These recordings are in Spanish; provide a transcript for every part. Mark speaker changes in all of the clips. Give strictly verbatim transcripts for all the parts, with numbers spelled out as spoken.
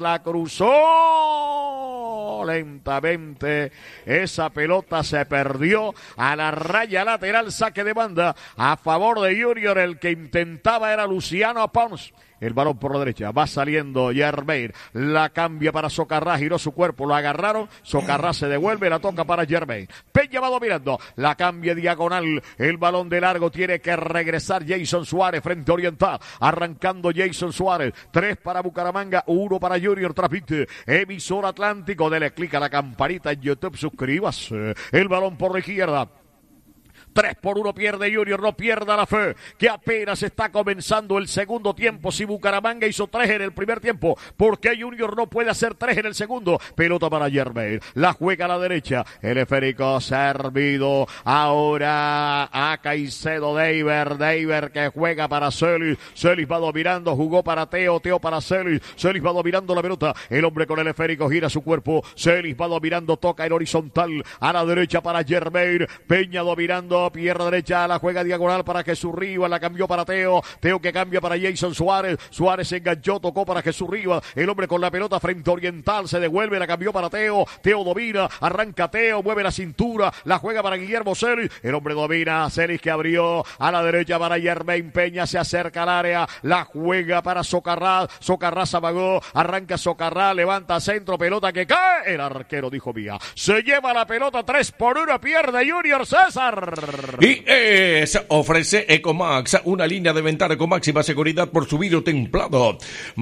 Speaker 1: la cruzó lentamente, esa pelota se perdió a la raya lateral, saque de banda a favor de Junior. El que intentaba era Luciano Pons. El balón por la derecha, va saliendo Germain, la cambia para Socarrás, giró su cuerpo, lo agarraron, Socarrás se devuelve, la toca para Germain. Peña va dominando, la cambia diagonal, el balón de largo, tiene que regresar Jason Suárez frente a Oriental, arrancando Jason Suárez, tres para Bucaramanga, uno para Junior, transmite Emisor Atlántico, dele clic a la campanita en YouTube, suscríbase, el balón por la izquierda. tres por uno pierde Junior, no pierda la fe, que apenas está comenzando el segundo tiempo. Si Bucaramanga hizo tres en el primer tiempo, ¿por qué Junior no puede hacer tres en el segundo? Pelota para Germain, la juega a la derecha, el esférico servido ahora a Caicedo, Deiber, Deiber que juega para Celis, Celis va dominando, jugó para Teo, Teo para Celis, Celis va dominando la pelota, el hombre con el esférico gira su cuerpo, Celis va dominando, toca en horizontal, a la derecha para Germain, Peña dominando, pierna derecha, la juega diagonal para Jesús Rivas, la cambió para Teo, Teo que cambia para Jason Suárez, Suárez se enganchó, tocó para Jesús Rivas, el hombre con la pelota frente a Oriental, se devuelve, la cambió para Teo, Teo domina, arranca Teo, mueve la cintura, la juega para Guillermo Celis, el hombre domina, Celis que abrió, a la derecha para Germain Peña, se acerca al área, la juega para Socarrás, Socarrás amagó, arranca Socarrás, levanta centro, pelota que cae, el arquero dijo vía, se lleva la pelota, tres por uno, pierde Junior César.
Speaker 2: Y es, ofrece Ecomax, una línea de ventana con máxima seguridad por su vidrio templado,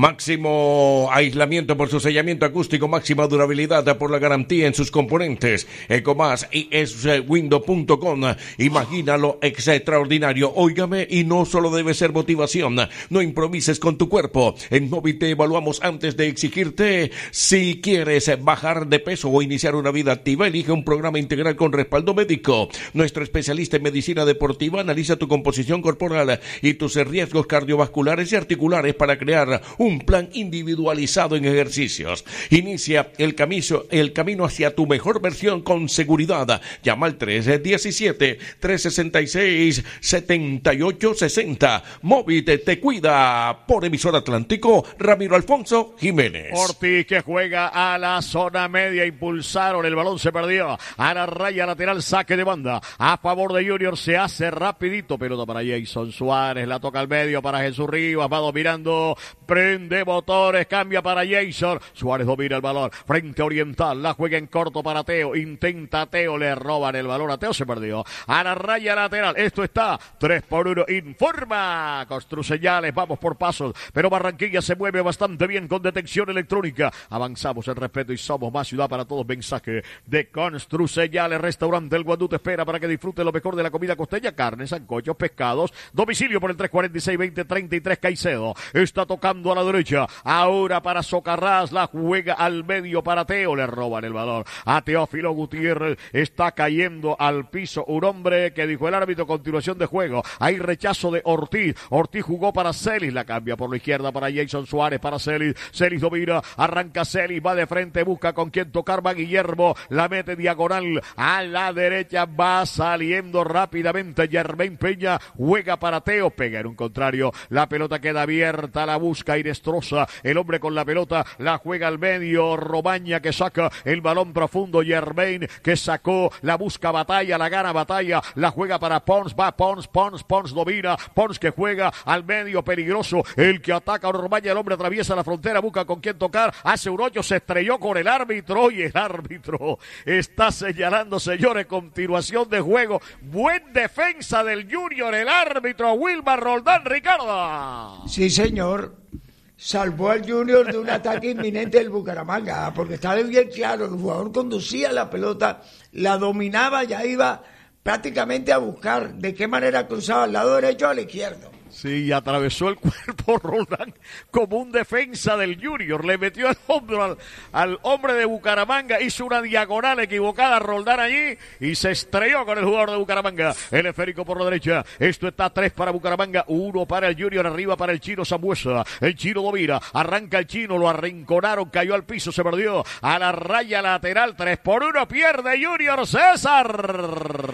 Speaker 2: máximo aislamiento por su sellamiento acústico, máxima durabilidad por la garantía en sus componentes. Ecomax y es window punto com, imagínalo extraordinario, óigame, y no solo debe ser motivación, no improvises con tu cuerpo. En Movi te evaluamos antes de exigirte. Si quieres bajar de peso o iniciar una vida activa, elige un programa integral con respaldo médico. Nuestro especialista en medicina deportiva analiza tu composición corporal y tus riesgos cardiovasculares y articulares para crear un plan individualizado en ejercicios. Inicia el camino, el camino hacia tu mejor versión con seguridad. Llama al tres diecisiete, tres sesenta y seis, setenta y ocho sesenta. Móvil te cuida. Por Emisor Atlántico, Ramiro Alfonso Jiménez.
Speaker 1: Ortiz que juega a la zona media, impulsaron, el balón se perdió a la raya lateral, saque de banda a favor de Junior, se hace rapidito, pelota para Jason Suárez, la toca al medio para Jesús Rivas, va dominando, prende motores, cambia para Jason, Suárez domina el balón, frente a Oriental, la juega en corto para Teo, intenta Teo, le roban el balón a Teo, se perdió, a la raya lateral, esto está tres por uno, informa, Construseñales, vamos por pasos, pero Barranquilla se mueve bastante bien con detección electrónica, avanzamos en respeto y somos más ciudad para todos, mensaje de Construseñales, restaurante El Guandú te espera para que disfrute lo mejor de la comida costeña, carnes, sancochos, pescados, domicilio por el tres cuarenta y seis, veinte treinta y tres, Caicedo, está tocando a la derecha, ahora para Socarrás, la juega al medio para Teo, le roban el balón a Teófilo Gutiérrez, está cayendo al piso un hombre que dijo el árbitro, continuación de juego, hay rechazo de Ortiz, Ortiz jugó para Celis, la cambia por la izquierda para Jason Suárez, para Celis, Celis domina, arranca Celis, va de frente, busca con quien tocar, va Guillermo, la mete diagonal a la derecha, va saliendo rápidamente Germain Peña, juega para Teo, pega en un contrario, la pelota queda abierta, la busca y destroza, el hombre con la pelota, la juega al medio, Romaña que saca el balón profundo, Germain que sacó, la busca Batalla, la gana Batalla, la juega para Pons, va Pons, Pons, Pons domina, Pons que juega al medio, peligroso, el que ataca a Romaña, el hombre atraviesa la frontera, busca con quién tocar, hace un hoyo, se estrelló con el árbitro y el árbitro está señalando, señores, continuación de juego. Buen defensa del Junior, el árbitro Wilmar Roldán, Ricardo.
Speaker 3: Sí, señor. Salvó al Junior de un ataque inminente del Bucaramanga, porque estaba bien claro, el jugador conducía la pelota, la dominaba, ya iba prácticamente a buscar de qué manera cruzaba al lado derecho o al izquierdo.
Speaker 1: Sí, atravesó el cuerpo Roldán como un defensa del Junior, le metió el hombro al, al hombre de Bucaramanga, hizo una diagonal equivocada Roldán allí y se estrelló con el jugador de Bucaramanga, el esférico por la derecha, esto está tres para Bucaramanga, uno para el Junior, arriba para el Chino Sambuesa, el Chino domina, arranca el Chino, lo arrinconaron, cayó al piso, se perdió, a la raya lateral, tres por uno, pierde Junior César.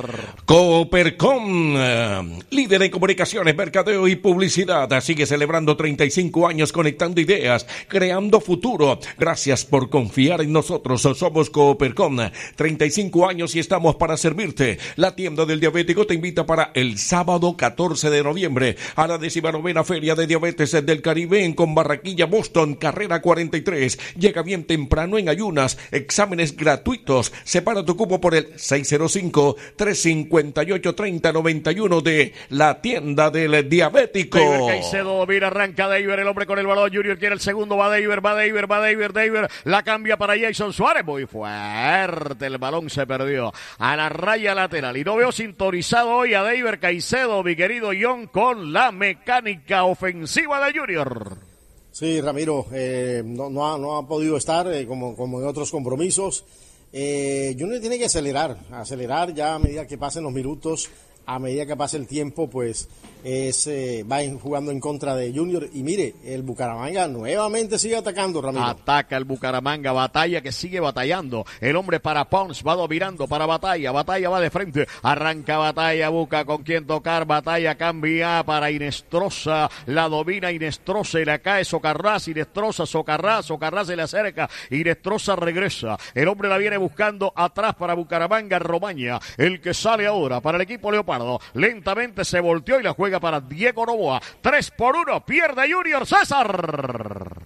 Speaker 2: Coopercom, eh, líder en comunicaciones, mercadeo y publicidad, sigue celebrando treinta y cinco años conectando ideas, creando futuro. Gracias por confiar en nosotros. Somos Coopercom, treinta y cinco años y estamos para servirte. La tienda del diabético te invita para el sábado catorce de noviembre a la decimanovena Feria de Diabetes del Caribe en Con Barranquilla, Boston, carrera cuarenta y tres. Llega bien temprano en ayunas, exámenes gratuitos. Separa tu cupo por el seis cero cinco, tres cinco ocho, treinta noventa y uno de la tienda del diabético.
Speaker 1: David Caicedo, mira, arranca David, el hombre con el balón. Junior quiere el segundo, va David, va David, va David, David, la cambia para Jason Suárez, muy fuerte, el balón se perdió a la raya lateral. Y no veo sintonizado hoy a David Caicedo, mi querido John, con la mecánica ofensiva de Junior.
Speaker 4: Sí, Ramiro, eh, no, no, ha, no ha podido estar eh, como, como en otros compromisos. Eh, Junior tiene que acelerar, acelerar ya a medida que pasen los minutos, a medida que pase el tiempo, pues es, eh, va jugando en contra de Junior. Y mire, el Bucaramanga nuevamente sigue atacando, Ramiro.
Speaker 1: Ataca el Bucaramanga, Batalla que sigue batallando. El hombre para Pons, va dominando para Batalla, Batalla va de frente, arranca Batalla, busca con quién tocar, Batalla cambia para Inestrosa, la domina Inestrosa y la cae Socarrás, Inestrosa, Socarrás, Socarrás se le acerca, Inestrosa regresa. El hombre la viene buscando atrás para Bucaramanga, Romaña, el que sale ahora para el equipo Leopardo. Lentamente se volteó y la juega para Diego Novoa. tres por uno, pierde Junior. César.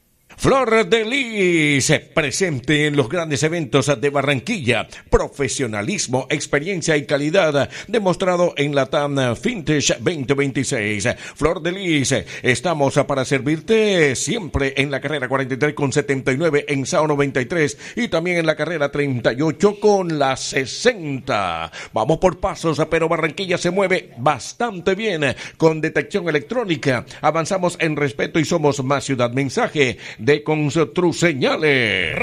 Speaker 2: Flor de Lis, presente en los grandes eventos de Barranquilla. Profesionalismo, experiencia y calidad demostrado en la T A M Vintage veinte veintiséis. Flor de Lis, estamos para servirte siempre en la carrera cuarenta y tres con setenta y nueve en S A O noventa y tres y también en la carrera treinta y ocho con la sesenta. Vamos por pasos, pero Barranquilla se mueve bastante bien con detección electrónica. Avanzamos en respeto y somos más ciudad. Mensaje de Construseñales.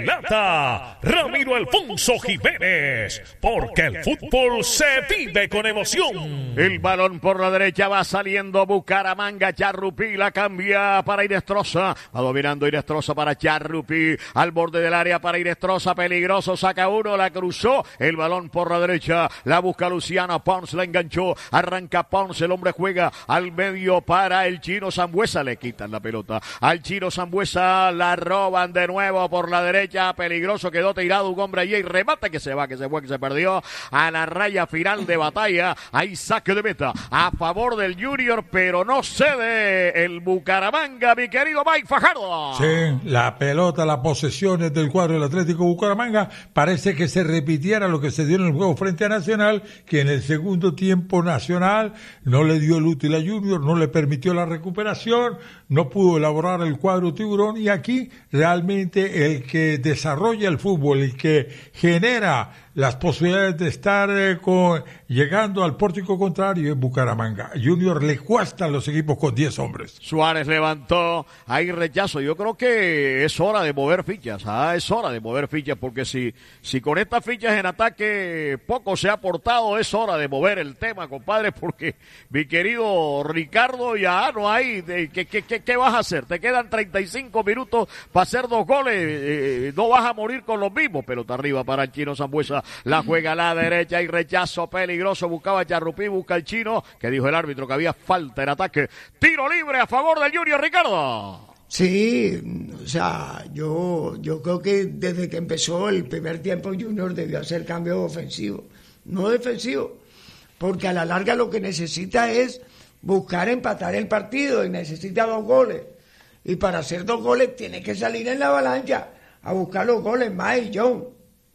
Speaker 5: Relata Ramiro Alfonso Jiménez, porque el fútbol se vive con emoción.
Speaker 1: El balón por la derecha va saliendo Bucaramanga, Charrupí la cambia para Inestrosa, va dominando Inestrosa para Charrupí, al borde del área para Inestrosa, peligroso, saca uno, la cruzó, el balón por la derecha, la busca Luciano Pons, la enganchó, arranca Pons, el hombre juega al medio para el Chino Sambuesa, le quitan la pelota al Chino Sambuesa, la roban de nuevo por la derecha, peligroso, quedó tirado un hombre allí y remate que se va, que se fue, que se perdió a la raya final de Batalla. Hay saque de meta a favor del Junior, pero no cede el Bucaramanga, mi querido Mike Fajardo.
Speaker 6: Sí, la pelota, las posesiones del cuadro del Atlético Bucaramanga, parece que se repitiera lo que se dio en el juego frente a Nacional, que en el segundo tiempo Nacional no le dio el útil a Junior, no le permitió la recuperación, no pudo elaborar el cuadro tiburón. Y aquí realmente el que desarrolla el fútbol, el que genera las posibilidades de estar eh, con, llegando al pórtico contrario es Bucaramanga. Junior le cuestan los equipos con diez hombres.
Speaker 1: Suárez levantó, hay rechazo. Yo creo que es hora de mover fichas, ¿ah? Es hora de mover fichas, porque si, si con estas fichas en ataque poco se ha aportado, es hora de mover el tema, compadre, porque mi querido Ricardo, ya no hay, de, ¿qué, qué, qué, ¿qué vas a hacer? Te quedan treinta y cinco minutos para hacer dos goles, eh, no vas a morir con los mismos. Pelota arriba para el Chino Sambuesa, la juega a la derecha y rechazo peligroso, buscaba a Charrupí, busca el Chino, que dijo el árbitro que había falta en ataque. Tiro libre a favor del Junior, Ricardo.
Speaker 3: Sí, o sea, yo, yo creo que desde que empezó el primer tiempo Junior debió hacer cambios ofensivos, no defensivos, porque a la larga lo que necesita es buscar empatar el partido y necesita dos goles. Y para hacer dos goles tiene que salir en la avalancha a buscar los goles, Mike, John.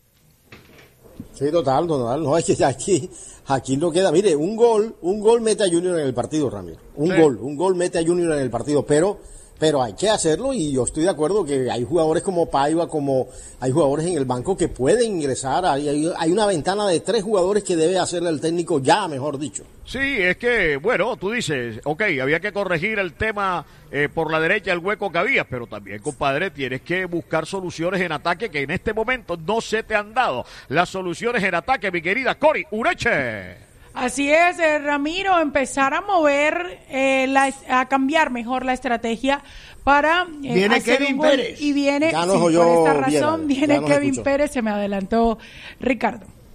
Speaker 4: Sí, total, total. No, es que aquí, aquí no queda. Mire, un gol, un gol mete a Junior en el partido, Ramiro. Un sí. gol, un gol mete a Junior en el partido, pero, pero hay que hacerlo y yo estoy de acuerdo que hay jugadores como Paiva, como hay jugadores en el banco que pueden ingresar. Hay, hay, hay una ventana de tres jugadores que debe hacerle el técnico ya, mejor dicho.
Speaker 1: Sí, es que, bueno, tú dices, ok, había que corregir el tema eh, por la derecha, el hueco que había, pero también, compadre, tienes que buscar soluciones en ataque que en este momento no se te han dado. Las soluciones en ataque, mi querida Cori Ureche.
Speaker 7: Así es, eh, Ramiro, empezar a mover, eh, la, a cambiar mejor la estrategia para eh,
Speaker 3: viene
Speaker 7: hacer
Speaker 3: Kevin
Speaker 7: un gol.
Speaker 3: Pérez.
Speaker 7: Y viene,
Speaker 4: ya
Speaker 7: sí,
Speaker 4: no
Speaker 7: por
Speaker 4: yo
Speaker 7: esta razón,
Speaker 4: bien,
Speaker 7: viene
Speaker 4: no
Speaker 7: Kevin Pérez, se me adelantó Ricardo.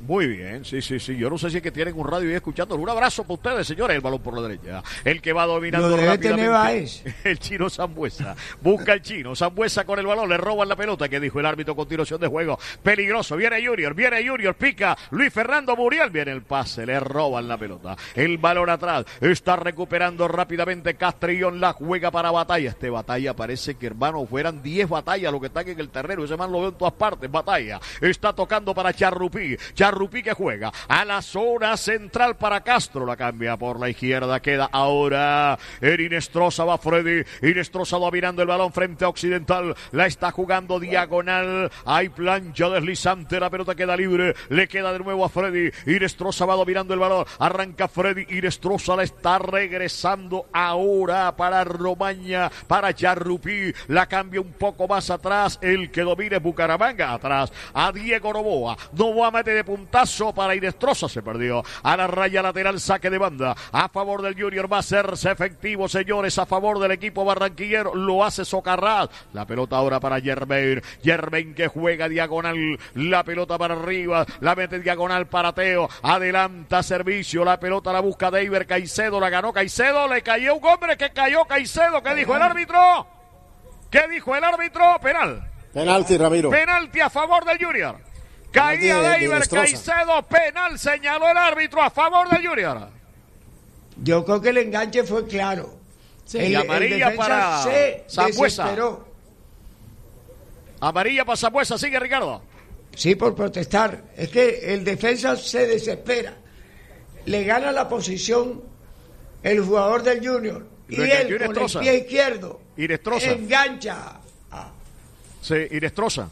Speaker 1: Muy bien, sí, sí, sí. Yo no sé si es que tienen un radio y escuchando. Un abrazo para ustedes, señores. El balón por la derecha. El que va dominando
Speaker 3: Lo debe
Speaker 1: rápidamente.
Speaker 3: tener Baez.
Speaker 1: El chino Sambuesa. Busca el chino. Sambuesa con el balón. Le roban la pelota. Que dijo el árbitro? Continuación de juego. Peligroso. Viene Junior. Viene Junior. Pica. Luis Fernando Muriel. Viene el pase. Le roban la pelota. El balón atrás. Está recuperando rápidamente Castrillón. La juega para Batalla. Este Batalla parece que, hermano, fueran diez batallas lo que están en el terreno. Ese man lo veo en todas partes. Batalla. Está tocando para Charrupí. Charrupí que juega a la zona central para Castro, la cambia por la izquierda, queda ahora en Inestrosa, va Freddy, Inestrosa dominando el balón frente a Occidental, la está jugando diagonal, hay plancha deslizante, la pelota queda libre, le queda de nuevo a Freddy, Inestrosa va dominando el balón, arranca Freddy, Inestrosa la está regresando ahora para Romaña, para Charrupí, la cambia un poco más atrás, el que domina es Bucaramanga, atrás a Diego Novoa, Novoa mete de puntazo para Inestrosa, se perdió a la raya lateral, saque de banda a favor del Junior, va a hacerse efectivo, señores, a favor del equipo barranquillero, lo hace Socarrás, la pelota ahora para Germain, Germain que juega diagonal, la pelota para arriba, la mete diagonal para Teo, adelanta servicio, la pelota la busca Deiber Caicedo, la ganó Caicedo, le cayó un hombre que cayó Caicedo, ¿qué dijo el árbitro? ¿Qué dijo el árbitro? Penal.
Speaker 4: Penalti, Ramiro.
Speaker 1: Penalti a favor del Junior. Caía Deiber Caicedo, penal, señaló el árbitro a favor del Junior.
Speaker 3: Yo creo que el enganche fue claro.
Speaker 1: Sí.
Speaker 3: El,
Speaker 1: y amarilla
Speaker 3: el
Speaker 1: para
Speaker 3: se
Speaker 1: Sambuesa.
Speaker 3: desesperó.
Speaker 1: Amarilla para Sambuesa, sigue Ricardo.
Speaker 3: Sí, por protestar. Es que el defensa se desespera. Le gana la posición el jugador del Junior. Y él con el pie izquierdo
Speaker 1: Inestrosa.
Speaker 3: engancha. Ah.
Speaker 1: Sí, Inestrosa.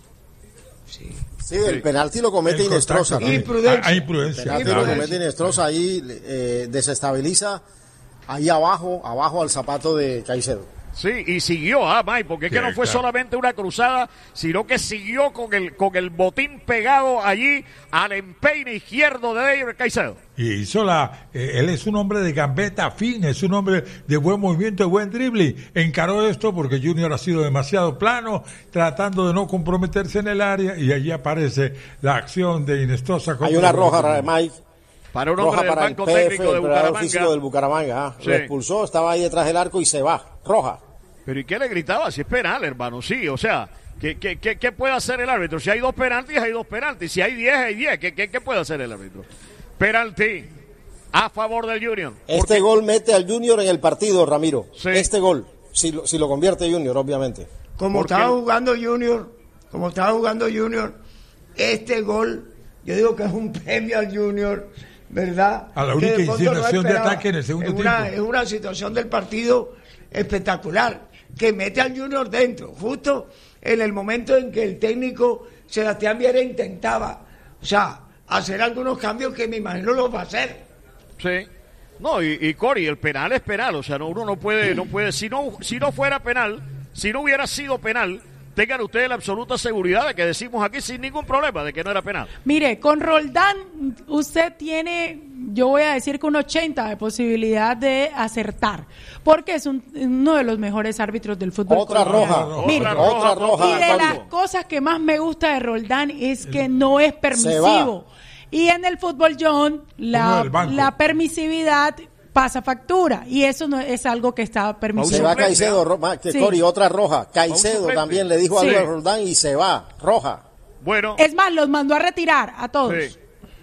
Speaker 3: Sí.
Speaker 4: Sí, el penalti lo comete
Speaker 6: El
Speaker 4: Inestrosa.
Speaker 6: contacto,
Speaker 3: Imprudencia.
Speaker 6: Hay imprudencia.
Speaker 4: El penalti
Speaker 3: Sí,
Speaker 4: lo
Speaker 3: pero
Speaker 4: comete Inestrosa, ahí eh, desestabiliza ahí abajo, abajo al zapato de Caicedo.
Speaker 1: Sí, y siguió, ah, Mike, porque es
Speaker 6: Sí,
Speaker 1: que no fue
Speaker 6: claro.
Speaker 1: solamente una cruzada, sino que siguió con el con el botín pegado allí al empeine izquierdo de Deiber Caicedo.
Speaker 6: Y hizo la, eh, él es un hombre de gambeta fina, es un hombre de buen movimiento, de buen dribbling. Encaró esto porque Junior ha sido demasiado plano, tratando de no comprometerse en el área, y allí aparece la acción de Inestrosa.
Speaker 4: Hay una roja, Mike.
Speaker 1: Para un
Speaker 4: Roja
Speaker 1: hombre del
Speaker 4: para el
Speaker 1: banco
Speaker 4: P F,
Speaker 1: técnico de
Speaker 4: el preparador físico
Speaker 1: Bucaramanga.
Speaker 4: del Bucaramanga. Ah.
Speaker 1: Sí.
Speaker 4: Lo expulsó, estaba ahí detrás del arco y se va. Roja.
Speaker 1: Pero ¿y qué le gritaba? Si es penal, hermano, sí, o sea, ¿qué, qué, qué, qué puede hacer el árbitro? Si hay dos penaltis, hay dos penaltis. Si hay diez, hay diez. ¿Qué, qué, qué puede hacer el árbitro? Penalti a favor del Junior.
Speaker 4: Este
Speaker 1: Porque...
Speaker 4: gol mete al Junior en el partido, Ramiro.
Speaker 1: Sí.
Speaker 4: Este gol, si lo, si lo convierte Junior, obviamente.
Speaker 3: Como
Speaker 1: Porque-
Speaker 3: estaba jugando Junior, como estaba jugando Junior, este gol, yo digo que es un premio al Junior, ¿verdad?
Speaker 6: A la
Speaker 3: Que
Speaker 6: única
Speaker 3: de fondo
Speaker 6: insinuación de
Speaker 3: esperaba.
Speaker 6: ataque en el segundo
Speaker 3: es una,
Speaker 6: tiempo.
Speaker 3: Es una situación del partido espectacular, que mete al Junior dentro, justo en el momento en que el técnico Sebastián Viera intentaba, o sea, hacer algunos cambios que me imagino los va a hacer.
Speaker 1: Sí. No, y, y Cori, el penal es penal, o sea, no, uno no puede, no puede, si no, si no fuera penal, si no hubiera sido penal, tengan ustedes la absoluta seguridad de que decimos aquí sin ningún problema de que no era penal.
Speaker 7: Mire, con Roldán usted tiene, yo voy a decir que un ochenta de posibilidad de acertar, porque es un- uno de los mejores árbitros del fútbol
Speaker 4: Otra
Speaker 7: colombiano.
Speaker 4: roja.
Speaker 7: Mire,
Speaker 1: Otra
Speaker 4: Otra roja.
Speaker 7: y de
Speaker 4: Pablo.
Speaker 7: las cosas que más me gusta de Roldán es que no es
Speaker 4: Se
Speaker 7: permisivo. Y en el fútbol, John,
Speaker 6: Uno
Speaker 7: la,
Speaker 6: del banco.
Speaker 7: la permisividad pasa factura, y eso no es algo que está
Speaker 4: Se
Speaker 7: permitido.
Speaker 4: va
Speaker 1: suplente,
Speaker 4: Caicedo, ro- ma- que
Speaker 7: Sí.
Speaker 4: Cori, otra roja. Caicedo
Speaker 1: suplente.
Speaker 4: también le dijo
Speaker 7: Sí.
Speaker 4: algo a Roldán y se va. Roja.
Speaker 1: Bueno,
Speaker 7: Es más, los mandó a retirar a todos.
Speaker 1: sí.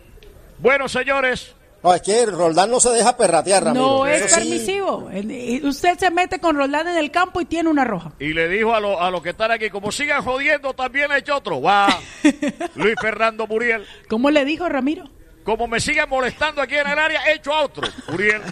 Speaker 1: Bueno, señores,
Speaker 4: No, es que Roldán no se deja perratear, Ramiro.
Speaker 7: No es
Speaker 4: Eso sí,
Speaker 7: permisivo. El- eh, Usted se mete con Roldán en el campo y tiene una roja.
Speaker 1: y le dijo a, lo- a los que están aquí, como sigan jodiendo, también ha hecho otro. Va, Luis Fernando Muriel.
Speaker 7: ¿Cómo le dijo Ramiro?
Speaker 1: Como me sigan molestando aquí en el área, he hecho a otro. Muriel.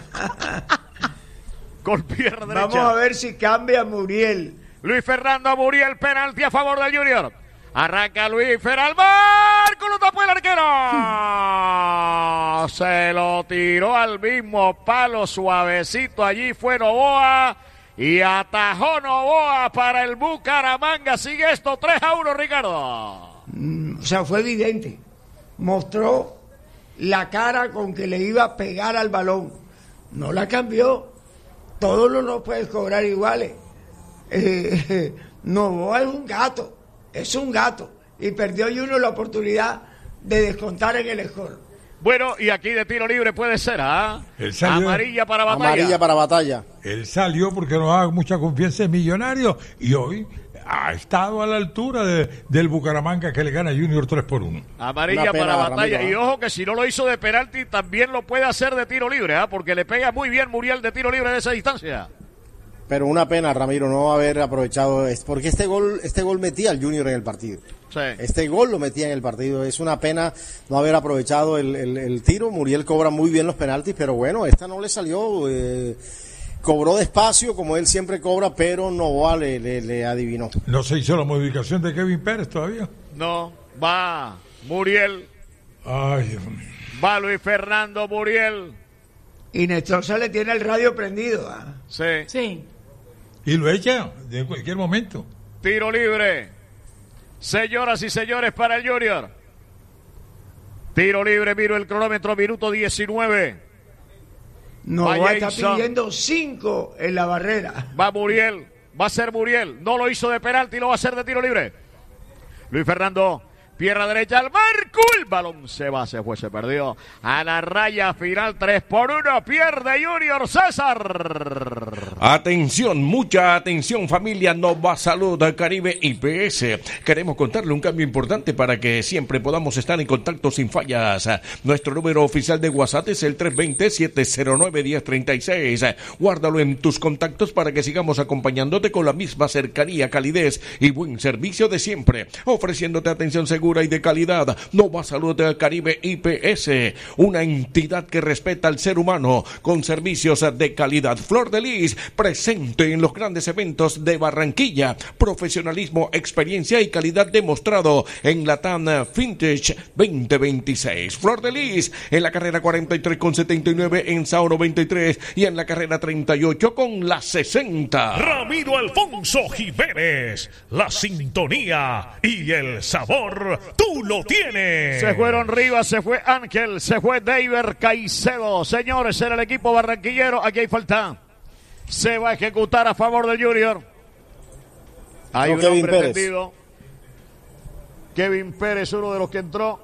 Speaker 1: Con pierna derecha.
Speaker 3: Vamos a ver si cambia Muriel.
Speaker 1: Luis Fernando Muriel, penalti a favor del Junior. Arranca Luis Fer al marco, lo tapó el arquero. Se lo tiró al mismo palo, suavecito. Allí fue Novoa y atajó Novoa para el Bucaramanga. Sigue esto tres a uno, Ricardo.
Speaker 3: O sea, fue evidente. Mostró la cara con que le iba a pegar al balón. No la cambió. Todos no nos puedes cobrar iguales. Eh, Novoa es un gato. Es un gato. Y perdió Junior la oportunidad de descontar en el score.
Speaker 1: Bueno, y aquí de tiro libre puede ser, ¿ah?
Speaker 6: El salió-
Speaker 1: Amarilla para Batalla.
Speaker 4: Amarilla para Batalla.
Speaker 6: Él salió porque no da mucha confianza en Millonarios y hoy ha estado a la altura de- del Bucaramanga que le gana a Junior tres por uno.
Speaker 1: Amarilla
Speaker 4: Una pena,
Speaker 1: para Batalla.
Speaker 4: Ramiro,
Speaker 1: Y
Speaker 4: ¿eh?
Speaker 1: ojo que si no lo hizo de penalti, también lo puede hacer de tiro libre, ¿ah? Porque le pega muy bien Muriel de tiro libre de esa distancia.
Speaker 4: Pero una pena, Ramiro, no haber aprovechado, es- porque este gol, este gol metía al Junior en el partido.
Speaker 1: Sí.
Speaker 4: Este gol lo metía en el partido. Es una pena no haber aprovechado el, el, el tiro. Muriel cobra muy bien los penaltis, pero bueno, esta no le salió. Eh, cobró despacio, como él siempre cobra, pero Novoa le, le, le adivinó.
Speaker 6: No se hizo la modificación de Kevin Pérez todavía.
Speaker 1: No, va Muriel,
Speaker 6: Ay, Dios mío.
Speaker 1: va Luis Fernando Muriel.
Speaker 3: Y Néstor se le tiene el radio prendido. ¿ah?
Speaker 1: Sí.
Speaker 7: Sí.
Speaker 6: Y lo echa en cualquier momento.
Speaker 1: Tiro libre. Señoras y señores, para el Junior. Tiro libre, miro el cronómetro, minuto diecinueve.
Speaker 3: Novoa
Speaker 1: Vaya
Speaker 3: está
Speaker 1: Jason.
Speaker 3: pidiendo cinco en la barrera.
Speaker 1: Va Muriel, va a ser Muriel. No lo hizo de penalti, lo va a hacer de tiro libre. Luis Fernando, pierna derecha al marco. El balón se va, se fue, se perdió. A la raya final, tres por uno. Pierde Junior César.
Speaker 2: Atención, mucha atención familia Nova Salud Caribe I P S. Queremos contarle un cambio importante para que siempre podamos estar en contacto sin fallas. Nuestro número oficial de WhatsApp es el tres dos cero, siete cero nueve, uno cero tres seis. Guárdalo en tus contactos para que sigamos acompañándote con la misma cercanía, calidez y buen servicio de siempre, ofreciéndote atención segura y de calidad. Nova Salud Caribe I P S, una entidad que respeta al ser humano con servicios de calidad. Flor de Lis, presente en los grandes eventos de Barranquilla. Profesionalismo, experiencia y calidad demostrado en la TAN Vintage veinte veintiséis. Flor de Lis, en la carrera cuarenta y tres con setenta y nueve en Sao noventa y tres y en la carrera treinta y ocho con la sesenta.
Speaker 5: Ramiro Alfonso Jiménez, la sintonía y el sabor, tú lo tienes.
Speaker 1: Se fueron Rivas, se fue Ángel, se fue David Caicedo. Señores, en el equipo barranquillero, aquí hay falta. Se va a ejecutar a favor del Junior. Hay
Speaker 4: No,
Speaker 1: un
Speaker 4: Kevin
Speaker 1: hombre
Speaker 4: Pérez.
Speaker 1: tendido. Kevin Pérez, uno de los que entró.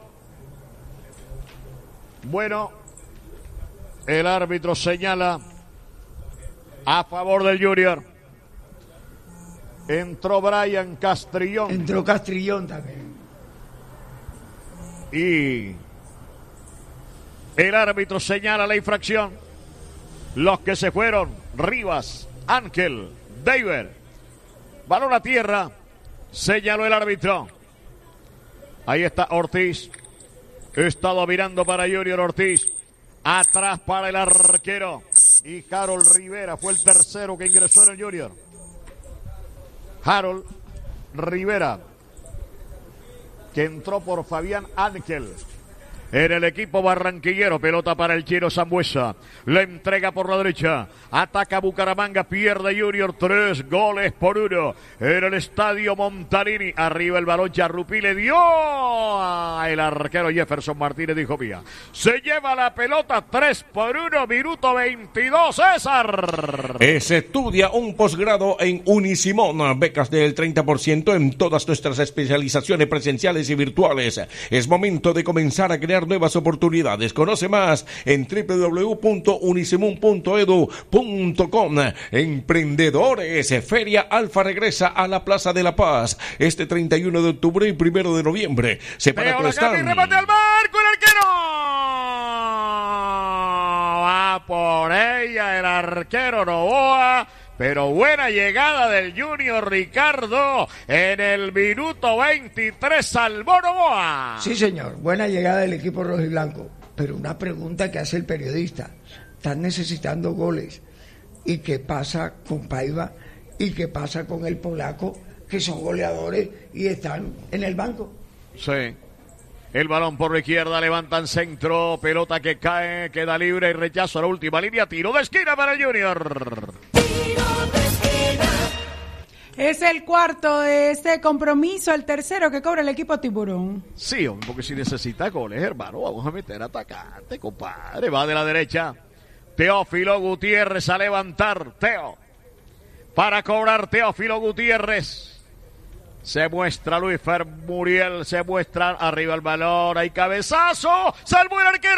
Speaker 1: Bueno, el árbitro señala a favor del Junior. Entró Brian Castrillón.
Speaker 3: Entró Castrillón también.
Speaker 1: Y el árbitro señala la infracción. Los que se fueron, Rivas, Ángel, David. Balón a tierra, señaló el árbitro. Ahí está Ortiz. Está dominando para Junior Ortiz. Atrás para el arquero. Y Harold Rivera fue el tercero que ingresó en el Junior. Harold Rivera, que entró por Fabián Ángel en el equipo barranquillero. Pelota para el Chino Sambuesa, la entrega por la derecha, ataca Bucaramanga, pierde Junior, tres goles por uno en el estadio Montanini. Arriba el balón, Charrupí le dio a el arquero Jefferson Martínez, dijo Pía. Se lleva la pelota, tres por uno, minuto veintidós, César.
Speaker 2: Eh, Se estudia un posgrado en Unisimón, becas del treinta por ciento en todas nuestras especializaciones presenciales y virtuales. Es momento de comenzar a crear nuevas oportunidades. Conoce más en doble u doble u doble u punto unisimón punto edu punto com. Emprendedores, Feria Alfa regresa a la Plaza de la Paz este treinta y uno de octubre y primero de noviembre. Separa
Speaker 1: Teo
Speaker 2: tu
Speaker 1: la cambia y
Speaker 2: stand.
Speaker 1: remate al marco, el arquero. Va por ella el arquero Novoa. Pero buena llegada del Junior Ricardo en el minuto veintitrés, salvó Novoa.
Speaker 3: Sí, señor. Buena llegada del equipo rojiblanco. Pero una pregunta que hace el periodista. Están necesitando goles. ¿Y qué pasa con Paiva? ¿Y qué pasa con el polaco? Que son goleadores y están en el banco.
Speaker 1: Sí. El balón por la izquierda, levantan centro, pelota que cae, queda libre y rechazo a la última línea, tiro de esquina para el Junior.
Speaker 7: Es el cuarto de este compromiso, el tercero que cobra el equipo Tiburón.
Speaker 1: Sí, hombre, porque si necesita goles, hermano, vamos a meter atacante, compadre. Va de la derecha, Teófilo Gutiérrez a levantar, Teo. Para cobrar Teófilo Gutiérrez. Se muestra Luis Fer Muriel, se muestra arriba el balón, hay cabezazo, salvó el arquero,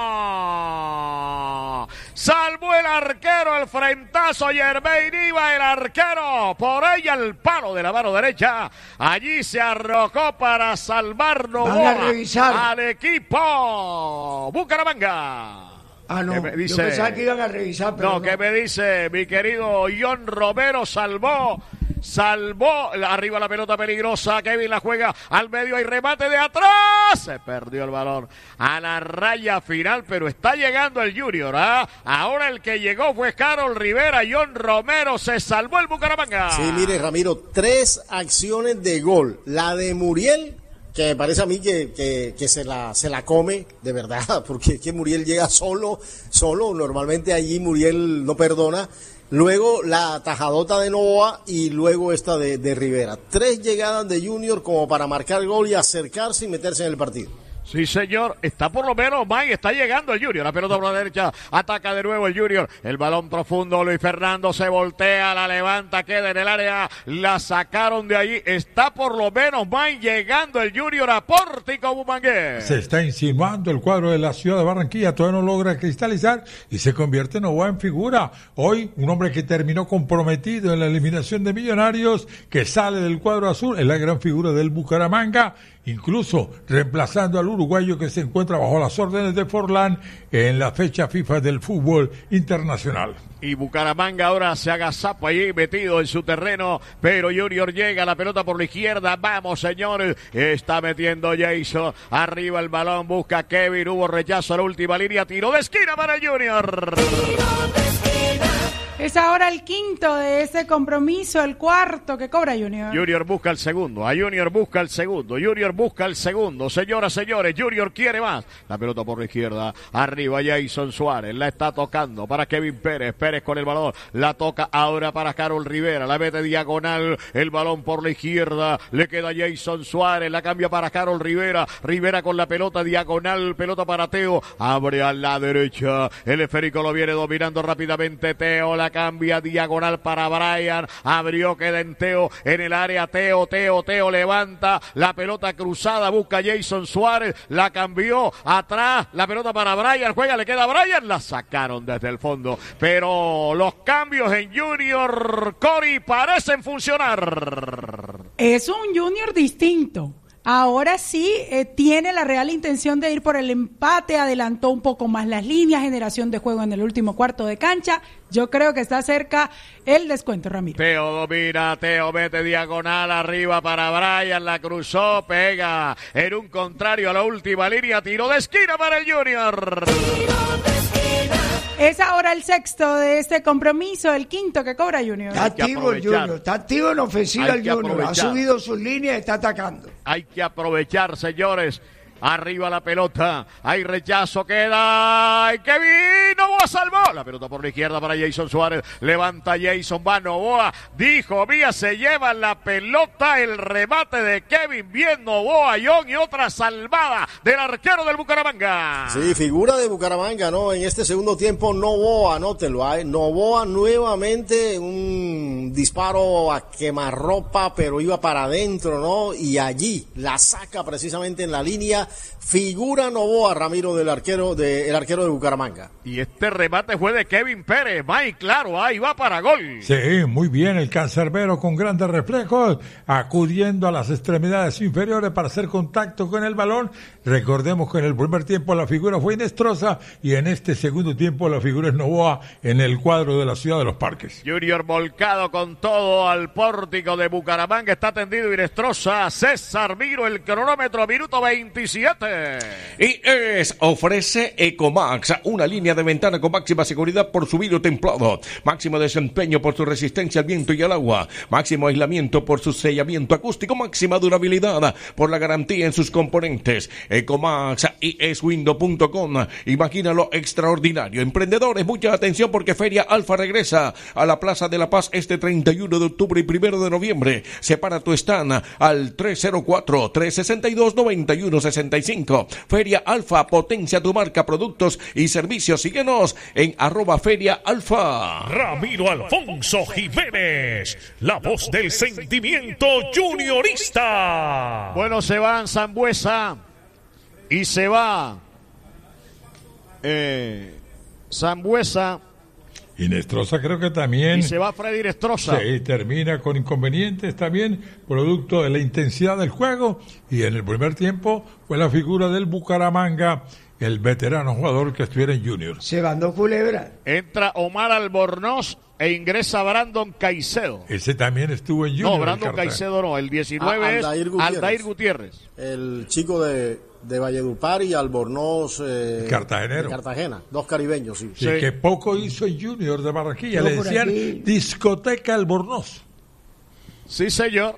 Speaker 1: salvó el arquero, el frentazo, Germain Iba, el arquero, por ella el palo de la mano derecha, allí se arrojó para salvar Novoa al equipo Bucaramanga.
Speaker 3: Ah, no,
Speaker 1: me dice,
Speaker 3: yo pensaba que iban a revisar, pero
Speaker 1: no,
Speaker 3: no.
Speaker 1: ¿qué me dice mi querido John Romero? Salvó, salvó, arriba la pelota peligrosa, Kevin la juega al medio, hay remate de atrás, se perdió el balón a la raya final, pero está llegando el Junior, ¿ah? Ahora el que llegó fue Carol Rivera, John Romero, se salvó el Bucaramanga.
Speaker 4: Sí, mire, Ramiro, tres acciones de gol, la de Muriel, que me parece a mí que, que, que se la se la come, de verdad, porque es que Muriel llega solo, solo, normalmente allí Muriel no perdona. Luego la tajadota de Novoa y luego esta de, de Rivera. Tres llegadas de Junior como para marcar gol y acercarse y meterse en el partido.
Speaker 1: Sí, señor, está por lo menos, Mike, está llegando el Junior, la pelota por la derecha, ataca de nuevo el Junior, el balón profundo, Luis Fernando se voltea, la levanta, queda en el área, la sacaron de allí, está por lo menos, Mike, llegando el Junior a Pórtico Bumangués.
Speaker 6: Se está insinuando el cuadro de la ciudad de Barranquilla, todavía no logra cristalizar y se convierte en Novoa en figura. Hoy, un hombre que terminó comprometido en la eliminación de Millonarios, que sale del cuadro azul, es la gran figura del Bucaramanga, incluso reemplazando al uruguayo que se encuentra bajo las órdenes de Forlán en la fecha FIFA del fútbol internacional.
Speaker 1: Y Bucaramanga ahora se agazapo allí metido en su terreno, pero Junior llega, la pelota por la izquierda, vamos señores, está metiendo Jason, arriba el balón, busca Kevin, hubo rechazo a la última línea, tiro de esquina para el Junior.
Speaker 7: Es ahora el quinto de ese compromiso, el cuarto que cobra Junior.
Speaker 1: Junior busca el segundo, a Junior busca el segundo, Junior busca el segundo, señoras, señores, Junior quiere más. La pelota por la izquierda, arriba Jason Suárez, la está tocando para Kevin Pérez, Pérez con el balón, la toca ahora para Carol Rivera, la mete diagonal, el balón por la izquierda, le queda Jason Suárez, la cambia para Carol Rivera, Rivera con la pelota diagonal, pelota para Teo, abre a la derecha, el esférico lo viene dominando rápidamente Teo, la cambia diagonal para Brian, abrió, queda en Teo, en el área, Teo, Teo, Teo levanta, la pelota cruzada, busca Jason Suárez, la cambió, atrás, la pelota para Brian, juega, le queda a Brian, la sacaron desde el fondo, pero los cambios en Junior, Cori, parecen funcionar.
Speaker 7: Es un Junior distinto. Ahora sí eh, tiene la real intención de ir por el empate, adelantó un poco más las líneas, generación de juego en el último cuarto de cancha. Yo creo que está cerca el descuento, Ramiro.
Speaker 1: Teo domina, Teo mete diagonal arriba para Brian, la cruzó, pega en un contrario a la última línea, tiro de esquina para el Junior.
Speaker 7: Es ahora el sexto de este compromiso, el quinto que cobra Junior.
Speaker 3: Está activo el Junior, está activo en ofensiva el Junior, ha subido sus líneas y está atacando.
Speaker 1: Hay que aprovechar, señores. Arriba la pelota, hay rechazo, queda, ¡ay, que vino! Novoa salvó, la pelota por la izquierda para Jason Suárez, levanta Jason, va Novoa, dijo Vía, se lleva la pelota, el remate de Kevin, bien Novoa, John, y otra salvada del arquero del Bucaramanga.
Speaker 4: Sí, figura de Bucaramanga, ¿no? En este segundo tiempo, Novoa, anótelo, ¿eh? Novoa nuevamente, un disparo a quemarropa, pero iba para adentro, ¿no? Y allí la saca precisamente en la línea. Figura Novoa, Ramiro, del arquero de, el arquero de Bucaramanga.
Speaker 1: Y este remate fue de Kevin Pérez, Mike, claro, ahí va para gol.
Speaker 6: Sí, muy bien, el cancerbero con grandes reflejos, acudiendo a las extremidades inferiores para hacer contacto con el balón. Recordemos que en el primer tiempo la figura fue Inestrosa y en este segundo tiempo la figura es Novoa en el cuadro de la Ciudad de los Parques.
Speaker 1: Junior volcado con todo al pórtico de Bucaramanga, está tendido Inestrosa, César Miro, el cronómetro, minuto veintisiete.
Speaker 2: Y es, ofrece Ecomax, una línea de ventana con máxima seguridad por su vidrio templado, máximo desempeño por su resistencia al viento y al agua, máximo aislamiento por su sellamiento acústico, máxima durabilidad por la garantía en sus componentes. Ecomax y eswindow punto com, imagina lo extraordinario. Emprendedores, mucha atención porque Feria Alfa regresa a la Plaza de la Paz este treinta y uno de octubre y primero de noviembre. Separa tu stand al tres cero cuatro, tres seis dos, nueve uno seis sesenta y cinco. Feria Alfa, potencia tu marca, productos y servicios. Síguenos en arroba Feria Alfa.
Speaker 5: Ramiro Alfonso Jiménez, la voz del sentimiento juniorista.
Speaker 1: Bueno, se van Sambuesa y se va eh, Sambuesa.
Speaker 6: Y Nestroza creo que también.
Speaker 1: Y se va Freddy Nestroza.
Speaker 6: Sí, termina con inconvenientes también, producto de la intensidad del juego. Y en el primer tiempo fue la figura del Bucaramanga, el veterano jugador que estuviera en Junior.
Speaker 3: Se mandó culebra.
Speaker 1: Entra Omar Albornoz e ingresa Brandon Caicedo.
Speaker 6: Ese también estuvo en Junior.
Speaker 1: No, Brandon Caicedo no, el diecinueve
Speaker 4: Ah,
Speaker 1: es
Speaker 4: Aldair Gutiérrez.
Speaker 1: Aldair Gutiérrez.
Speaker 4: El chico de, de Valledupar y Albornoz eh,
Speaker 6: Cartagenero.
Speaker 4: de Cartagena, dos caribeños, sí.
Speaker 6: Sí,
Speaker 1: Sí.
Speaker 6: que poco hizo en Junior de Barranquilla.
Speaker 3: Estuvo
Speaker 6: Le
Speaker 3: por
Speaker 6: decían
Speaker 3: aquí.
Speaker 6: discoteca Albornoz.
Speaker 1: Sí, señor.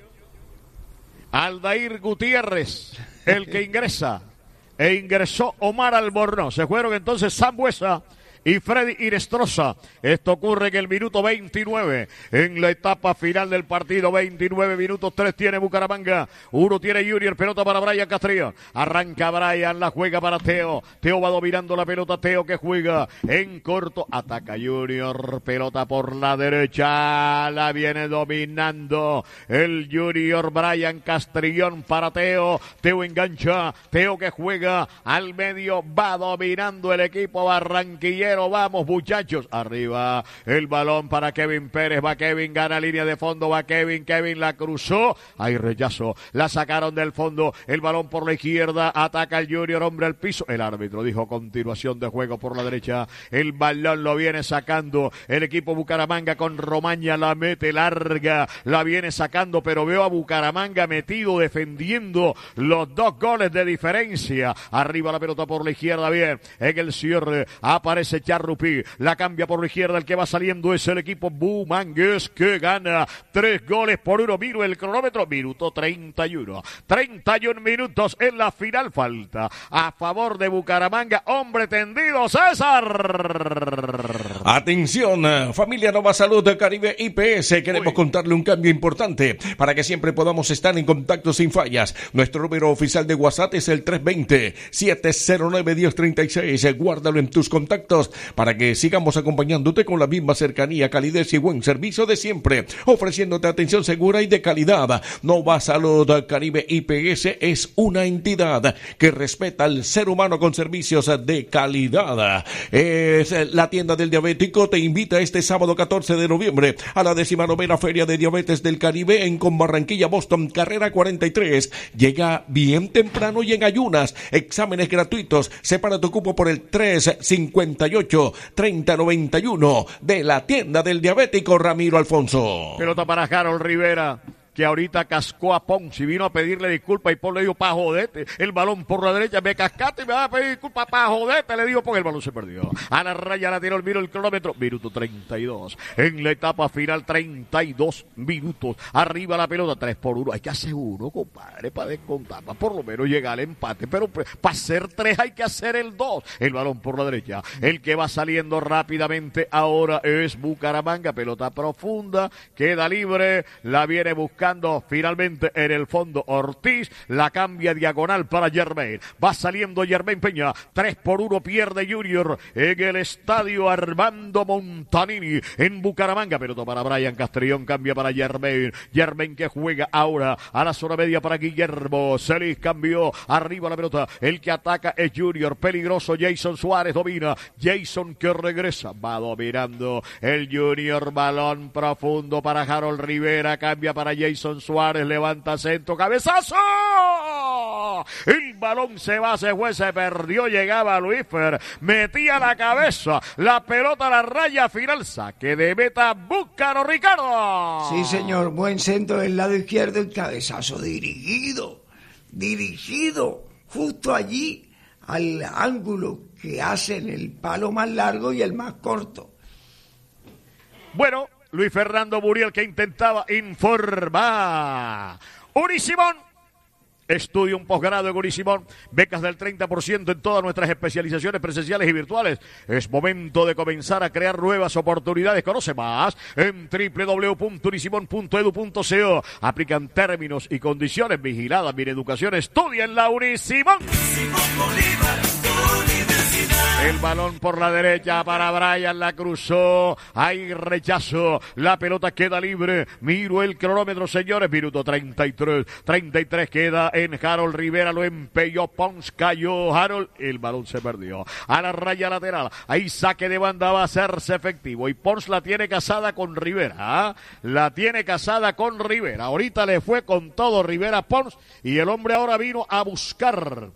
Speaker 1: Aldair Gutiérrez, el que ingresa. E ingresó Omar Albornoz. Se fueron entonces Sambuesa y Freddy Inestrosa. Esto ocurre en el minuto veintinueve, en la etapa final del partido. veintinueve minutos, tres tiene Bucaramanga, uno tiene Junior. Pelota para Brian Castrillo. Arranca Brian, la juega para Teo. Teo va dominando la pelota. Teo que juega en corto. Ataca Junior. Pelota por la derecha. La viene dominando el Junior. Brian Castrillón para Teo. Teo engancha. Teo que juega al medio. Va dominando el equipo barranquillero. Vamos, muchachos. Arriba el balón para Kevin Pérez. Va Kevin, gana línea de fondo. Va Kevin. Kevin la cruzó. Hay rechazo. La sacaron del fondo. El balón por la izquierda. Ataca el Junior. Hombre al piso. El árbitro dijo continuación de juego por la derecha. El balón lo viene sacando el equipo Bucaramanga con Romaña. La mete larga. La viene sacando, pero veo a Bucaramanga metido defendiendo los dos goles de diferencia. Arriba la pelota por la izquierda. Bien. En el cierre aparece Charrupí, la cambia por la izquierda, el que va saliendo es el equipo Bumangués que gana tres goles por uno. Miro el cronómetro, minuto treinta y uno, treinta y uno minutos en la final, falta a favor de Bucaramanga, hombre tendido, César.
Speaker 2: Atención, familia Nova Salud de Caribe I P S, queremos
Speaker 1: Uy.
Speaker 2: contarle un cambio importante para que siempre podamos estar en contacto sin fallas. Nuestro número oficial de WhatsApp es el tres dos cero, siete cero nueve, uno cero tres seis, guárdalo en tus contactos para que sigamos acompañándote con la misma cercanía, calidez y buen servicio de siempre, ofreciéndote atención segura y de calidad. Nova Salud Caribe I P S es una entidad que respeta al ser humano con servicios de calidad. Es la tienda del diabético, te invita este sábado catorce de noviembre a la decimonovena Feria de Diabetes del Caribe en Con Barranquilla, Boston, carrera cuarenta y tres. Llega bien temprano y en ayunas, exámenes gratuitos, separa tu cupo por el tres cincuenta y ocho, treinta noventa y uno de la tienda del diabético Ramiro Alfonso.
Speaker 1: Pelota para Harold Rivera, que ahorita cascó a Ponce y vino a pedirle disculpas y Pon le dijo, pa' jodete, el balón por la derecha, me cascaste y me vas a pedir disculpas, pa' jodete, le dijo, porque el balón se perdió. A la raya la tiró, miro el cronómetro, minuto treinta y dos, en la etapa final, treinta y dos minutos, arriba la pelota, tres por uno, hay que hacer uno, compadre, para descontar, para por lo menos llegar al empate, pero para hacer tres hay que hacer el dos, el balón por la derecha, el que va saliendo rápidamente ahora es Bucaramanga, pelota profunda, queda libre, la viene buscando finalmente en el fondo Ortiz, la cambia diagonal para Germain, va saliendo Germain Peña, tres por uno pierde Junior en el estadio Armando Montanini en Bucaramanga, pelota para Brian Castrillón, cambia para Germain, Germain que juega ahora a la zona media para Guillermo Celis, cambió, arriba la pelota, el que ataca es Junior, peligroso Jason Suárez, domina, Jason que regresa, va dominando el Junior, balón profundo para Harold Rivera, cambia para Jason Jason Suárez, levanta centro, cabezazo, el balón se va, se fue, se perdió, llegaba Luisfer, metía la cabeza, la pelota a la raya final, saque de meta, Búcaro Ricardo.
Speaker 3: Sí, señor, buen centro del lado izquierdo, el cabezazo dirigido, dirigido, justo allí, al ángulo que hacen el palo más largo y el más corto.
Speaker 1: Bueno, Luis Fernando Muriel que intentaba informar. Uri Simón Estudia un posgrado en Unisimón, becas del treinta por ciento en todas nuestras especializaciones presenciales y virtuales. Es momento de comenzar a crear nuevas oportunidades. Conoce más en doble u doble u doble u punto unisimón punto edu punto co. Aplican términos y condiciones. Vigilada Mi Educación. Estudia en la Unisimón. El balón por la derecha para Brian, la cruzó, hay rechazo, la pelota queda libre, miro el cronómetro, señores, minuto treinta y tres, treinta y tres queda en Harold Rivera, lo empelló Pons, cayó Harold, el balón se perdió, a la raya lateral, ahí saque de banda va a hacerse efectivo, y Pons la tiene casada con Rivera, ¿eh? la tiene casada con Rivera, ahorita le fue con todo Rivera Pons, y el hombre ahora vino a buscar...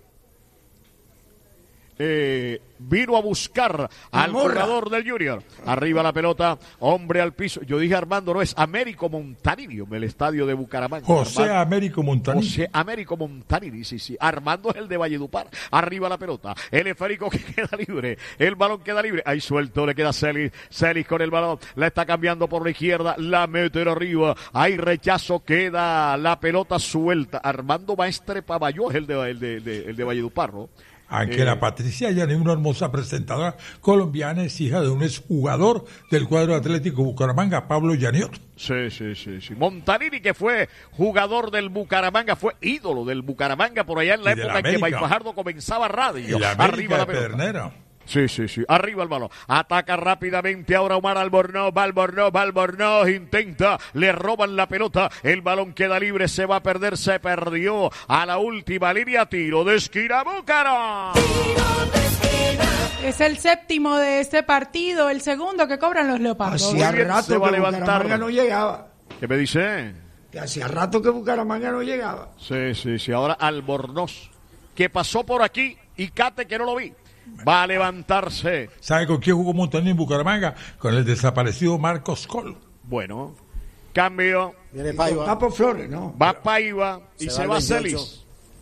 Speaker 1: Eh, vino a buscar al jugador del Junior. Arriba la pelota, hombre al piso. Yo dije Armando, no es Américo Montanini en el estadio de Bucaramanga.
Speaker 6: José
Speaker 1: Armando,
Speaker 6: Américo Montanini.
Speaker 1: José Américo Montanini, sí, sí. Armando es el de Valledupar. Arriba la pelota, el esférico que queda libre. El balón queda libre. Ahí suelto, le queda Celis. Celis con el balón, la está cambiando por la izquierda, la mete arriba. Hay rechazo, queda la pelota suelta. Armando Maestre Pavalló es el de, el de, el de, el de Valledupar, ¿no?
Speaker 6: Aunque
Speaker 1: Eh,
Speaker 6: la Patricia Yané, una hermosa presentadora colombiana, es hija de un exjugador del cuadro Atlético Bucaramanga, Pablo Yaniot.
Speaker 1: Sí, sí, sí, sí. Montanini, que fue jugador del Bucaramanga, fue ídolo del Bucaramanga por allá en la
Speaker 6: Y de
Speaker 1: época
Speaker 6: la
Speaker 1: en que
Speaker 6: América.
Speaker 1: Bay Fajardo comenzaba radio.
Speaker 6: Y la
Speaker 1: Arriba
Speaker 6: América
Speaker 1: la
Speaker 6: de
Speaker 1: pelota.
Speaker 6: Pedernera.
Speaker 1: Sí, sí, sí. Arriba el balón. Ataca rápidamente ahora Omar Albornoz. Va Albornoz, va Albornoz. Intenta. Le roban la pelota. El balón queda libre. Se va a perder. Se perdió. A la última línea. Tiro de esquina. Búcaro.
Speaker 7: Es el séptimo de este partido, el segundo que cobran los Leopardos.
Speaker 3: Hacía
Speaker 1: bien,
Speaker 3: rato
Speaker 1: se va a
Speaker 3: que
Speaker 1: levantar.
Speaker 3: Bucaramanga no llegaba.
Speaker 1: ¿Qué me dice?
Speaker 3: Que hacía rato que Bucaramanga no llegaba.
Speaker 1: Sí, sí, sí. Ahora Albornoz, que pasó por aquí. Y Cate, que no lo vi. Va a levantarse.
Speaker 6: ¿Sabe con quién jugó Montanini en Bucaramanga? Con el desaparecido Marcos Col.
Speaker 1: Bueno. Cambio.
Speaker 4: Viene
Speaker 3: Con
Speaker 4: Paiva.
Speaker 3: Capo Flores, ¿no?
Speaker 1: Va Paiva y
Speaker 4: Se
Speaker 1: se,
Speaker 4: va
Speaker 1: va
Speaker 4: el veintiocho.
Speaker 1: Celis.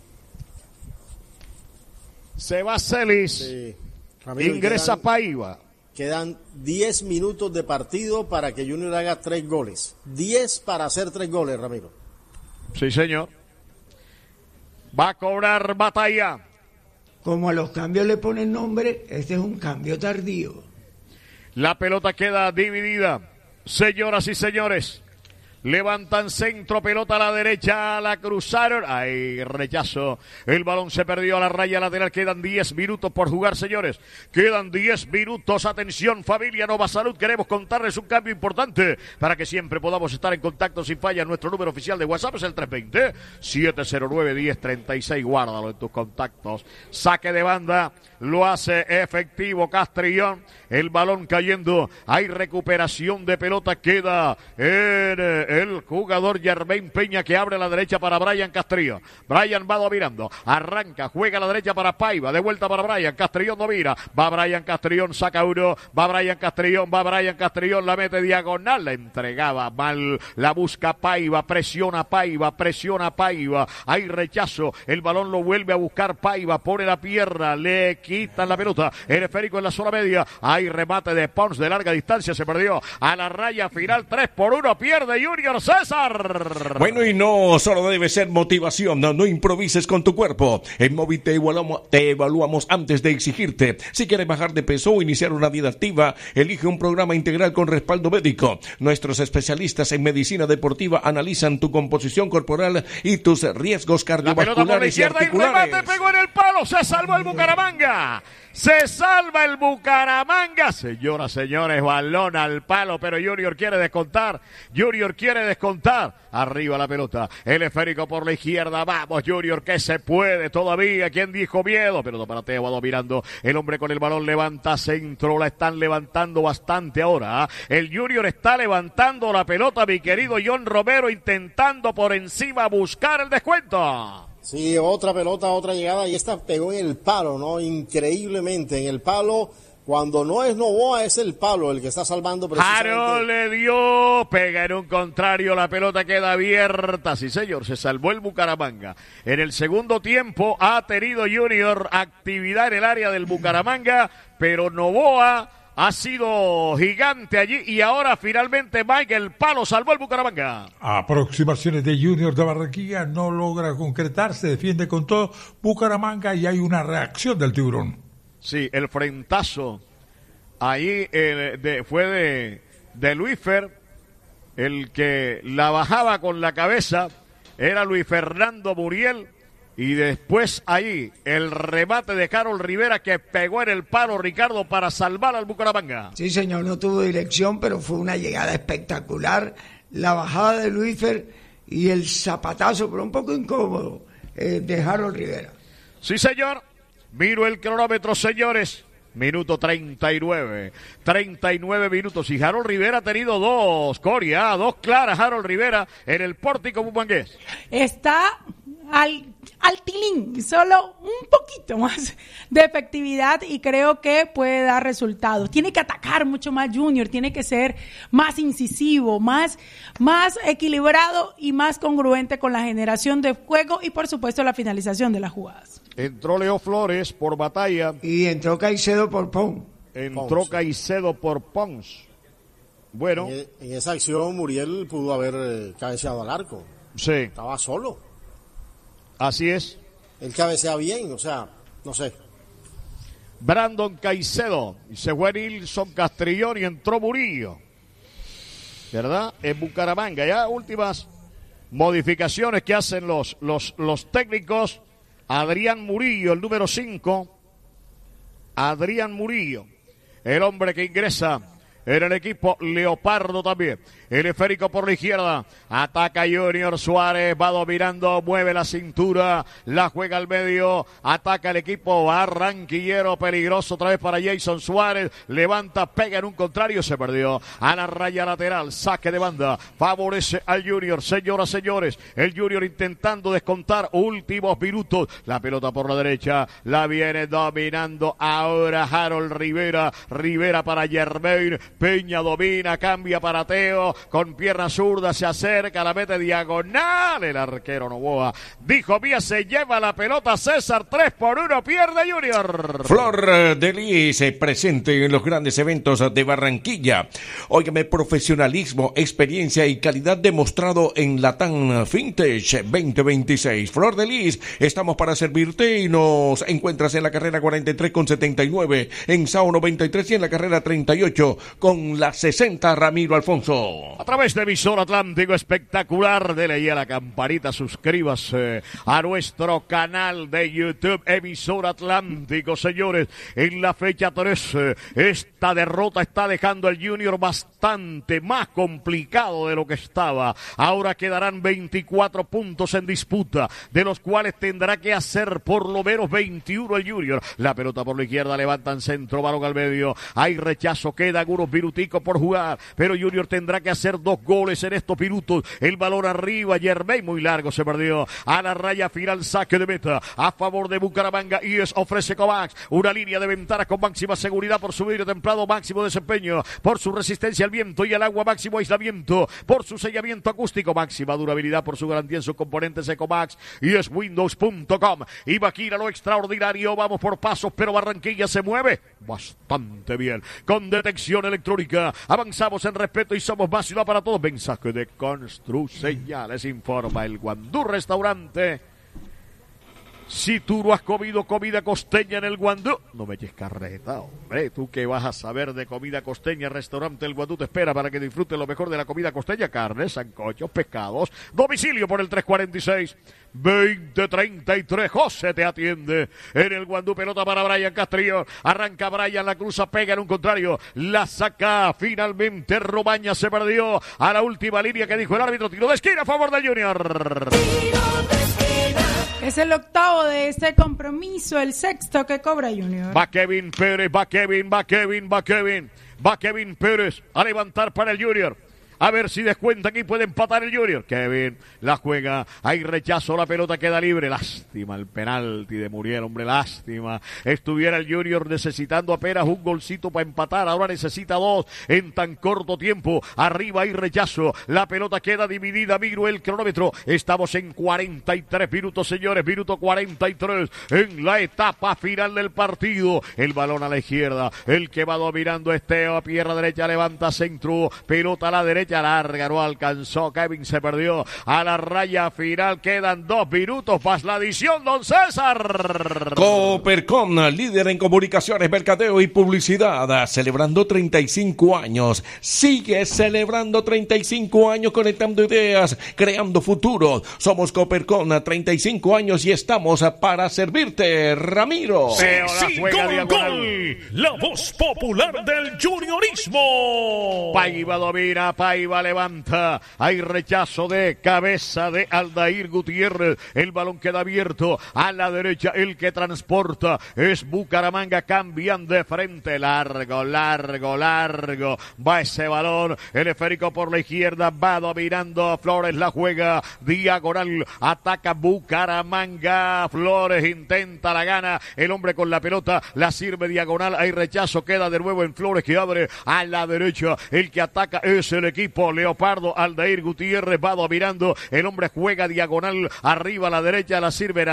Speaker 1: Se va Celis.
Speaker 4: Sí. Ramiro, y
Speaker 1: Ingresa
Speaker 4: quedan,
Speaker 1: Paiva.
Speaker 4: quedan diez minutos de partido para que Junior haga tres goles. diez para hacer tres goles, Ramiro.
Speaker 1: Sí, señor. Va a cobrar Batalla.
Speaker 3: Como a los cambios le ponen nombre, este es un cambio tardío.
Speaker 1: La pelota queda dividida. Señoras y señores. Levantan centro, pelota a la derecha, la cruzaron. Ay, rechazo. El balón se perdió a la raya lateral. Quedan diez minutos por jugar, señores. Quedan diez minutos. Atención, familia Nova Salud. Queremos contarles un cambio importante para que siempre podamos estar en contacto sin falla. Nuestro número oficial de WhatsApp es el tres dos cero, siete cero nueve, uno cero tres seis. Guárdalo en tus contactos. Saque de banda. Lo hace efectivo Castrillón. El balón cayendo. Hay recuperación de pelota. Queda en el jugador Yermain Peña, que abre a la derecha para Brian Castrillo. Brian va dominando. Arranca. Juega a la derecha para Paiva. De vuelta para Brian. Castrillón domina. Va Brian Castrillón. Saca uno. Va Brian Castrillón. Va Brian Castrillón. La mete diagonal. La entregaba mal. La busca Paiva. Presiona Paiva. Presiona Paiva. Hay rechazo. El balón lo vuelve a buscar Paiva. Pone la pierna. Le quitan la pelota. El esférico en la zona media. Hay remate de Pons de larga distancia. Se perdió a la raya final. tres por uno. Pierde Junior César.
Speaker 2: Bueno, y no solo debe ser motivación, no, no improvises con tu cuerpo. En Móvil te evaluamos, te evaluamos antes de exigirte. Si quieres bajar de peso o iniciar una vida activa, elige un programa integral con respaldo médico. Nuestros especialistas en medicina deportiva analizan tu composición corporal y tus riesgos cardiovasculares y articulares.
Speaker 1: Y remate, pegó en el palo. Se salvó el Bucaramanga. Se salva el Bucaramanga. Señoras, señores, balón al palo, pero Junior quiere descontar. Junior quiere descontar. Arriba la pelota. El esférico por la izquierda. Vamos, Junior, que se puede todavía. ¿Quién dijo miedo? Pero no, para Teo va dominando. El hombre con el balón levanta centro. La están levantando bastante ahora. El Junior está levantando la pelota, mi querido John Romero, intentando por encima buscar el descuento.
Speaker 4: Sí, otra pelota, otra llegada, y esta pegó en el palo, ¿no? Increíblemente, en el palo. Cuando no es Novoa, es el palo el que está salvando precisamente.
Speaker 1: Harold le dio, pega en un contrario, la pelota queda abierta. Sí, señor, se salvó el Bucaramanga. En el segundo tiempo ha tenido Junior actividad en el área del Bucaramanga, pero Novoa ha sido gigante allí y ahora finalmente Michael Palo salvó el Bucaramanga.
Speaker 6: Aproximaciones de Junior de Barranquilla no logra concretarse, defiende con todo Bucaramanga y hay una reacción del Tiburón.
Speaker 1: Sí, el frentazo ahí eh, de, fue de, de Luisfer, el que la bajaba con la cabeza era Luis Fernando Muriel. Y después ahí el remate de Harold Rivera que pegó en el palo Ricardo para salvar al Bucaramanga.
Speaker 3: Sí, señor, no tuvo dirección, pero fue una llegada espectacular. La bajada de Luisfer y el zapatazo, pero un poco incómodo, eh, de Harold Rivera.
Speaker 1: Sí, señor. Miro el cronómetro, señores. Minuto treinta y nueve. treinta y nueve minutos. Y Harold Rivera ha tenido dos, Coria, dos claras Harold Rivera en el pórtico bumangués.
Speaker 7: Está al, al tilín, solo un poquito más de efectividad y creo que puede dar resultados. Tiene que atacar mucho más Junior, tiene que ser más incisivo, más, más equilibrado y más congruente con la generación de juego y por supuesto la finalización de las jugadas.
Speaker 1: Entró Leo Flores por Batalla.
Speaker 3: Y entró Caicedo por Pons.
Speaker 1: Entró
Speaker 4: Pons.
Speaker 1: Caicedo por Pons. Bueno.
Speaker 4: En, en esa acción Muriel pudo haber eh, cabeceado al arco.
Speaker 1: Sí.
Speaker 4: Estaba solo.
Speaker 1: Así es.
Speaker 4: Él cabecea bien, o sea, no sé.
Speaker 1: Brandon Caicedo. Y se fue Nilson Castrillón y entró Murillo. ¿Verdad? En Bucaramanga. Ya últimas modificaciones que hacen los, los, los técnicos. Adrián Murillo, el número cinco. Adrián Murillo, el hombre que ingresa en el equipo Leopardo también. El esférico por la izquierda. Ataca Junior Suárez. Va dominando. Mueve la cintura. La juega al medio. Ataca el equipo barranquillero. Peligroso otra vez para Jason Suárez. Levanta, pega en un contrario. Se perdió. A la raya lateral. Saque de banda. Favorece al Junior. Señoras, señores. El Junior intentando descontar. Últimos minutos. La pelota por la derecha. La viene dominando ahora Harold Rivera. Rivera para Germain. Peña domina. Cambia para Teo. Con pierna zurda se acerca, la mete diagonal, el arquero Novoa dijo vía, se lleva la pelota César, tres por uno, pierde Junior.
Speaker 2: Flor de Lis presente en los grandes eventos de Barranquilla. Óigame, profesionalismo, experiencia y calidad demostrado en Latam Vintage veinte veintiséis. Flor de Lis, estamos para servirte y nos encuentras en la carrera cuarenta y tres con setenta y nueve, en Sao noventa y tres y en la carrera treinta y ocho con la sesenta, Ramiro Alfonso.
Speaker 1: A través de Emisor Atlántico, espectacular, dele ahí a la campanita, suscríbase a nuestro canal de YouTube, Emisor Atlántico, señores, en la fecha trece, esta derrota está dejando al Junior bastante más complicado de lo que estaba, ahora quedarán veinticuatro puntos en disputa, de los cuales tendrá que hacer por lo menos veintiuno el Junior, la pelota por la izquierda, levantan centro, balón al medio, hay rechazo, quedan unos minuticos por jugar, pero Junior tendrá que hacer dos goles en estos minutos. El balón arriba, Germain muy largo, se perdió. A la raya final, saque de meta a favor de Bucaramanga. Y es ofrece Covax una línea de ventanas con máxima seguridad por su vidrio templado, máximo desempeño, por su resistencia al viento y al agua, máximo aislamiento, por su sellamiento acústico, máxima durabilidad, por su garantía en sus componentes Ecomax. Y es Windows punto com. Y Vaquira lo extraordinario, vamos por pasos, pero Barranquilla se mueve bastante bien. Con detección electrónica, avanzamos en respeto y somos más ciudad para todos. Mensaje de Constru Señales, informa el Guandú Restaurante. Si tú no has comido comida costeña en el Guandú, no me eches carreta, hombre. Tú que vas a saber de comida costeña, el restaurante El Guandú te espera para que disfrutes lo mejor de la comida costeña, carnes, sancochos, pescados. Domicilio por el tres cuarenta y seis, veinte treinta y tres. José te atiende en el Guandú. Pelota para Brian Castrillo. Arranca Brian, la cruza, pega en un contrario. La saca finalmente. Romaña se perdió a la última línea que dijo el árbitro. Tiro de esquina a favor del Junior.
Speaker 7: Es el octavo de este compromiso, el sexto que cobra Junior.
Speaker 1: Va Kevin Pérez, va Kevin, va Kevin, va Kevin. Va Kevin Pérez a levantar para el Junior. A ver si descuenta aquí, puede empatar el Junior. Kevin la juega, hay rechazo, la pelota queda libre. Lástima el penalti de Muriel, hombre, lástima. Estuviera el Junior necesitando apenas un golcito para empatar, ahora necesita dos en tan corto tiempo. Arriba hay rechazo, la pelota queda dividida, miro el cronómetro. Estamos en cuarenta y tres minutos, señores, minuto cuarenta y tres en la etapa final del partido. El balón a la izquierda, el que va dominando Esteo, a pierna derecha, levanta centro, pelota a la derecha. Larga, no alcanzó, Kevin se perdió a la raya final, quedan dos minutos más la adición, don César.
Speaker 2: Coopercom, líder en comunicaciones, mercadeo y publicidad, celebrando treinta y cinco años, sigue celebrando treinta y cinco años, conectando ideas, creando futuro. Somos Coopercom, treinta y cinco años y estamos para servirte, Ramiro.
Speaker 5: Sí, gol, gol, la voz popular del juniorismo.
Speaker 1: Paiva domina, Paiva levanta, hay rechazo de cabeza de Aldair Gutiérrez, el balón queda abierto a la derecha, el que transporta es Bucaramanga, cambian de frente, largo, largo, largo, va ese balón, el esférico por la izquierda, va dominando Flores, la juega, diagonal, ataca Bucaramanga, Flores intenta, la gana, el hombre con la pelota, la sirve diagonal, hay rechazo, queda de nuevo en Flores que abre a la derecha, el que ataca es el equipo Leopardo, Aldair Gutiérrez va dominando, el hombre juega diagonal, arriba a la derecha, la sirve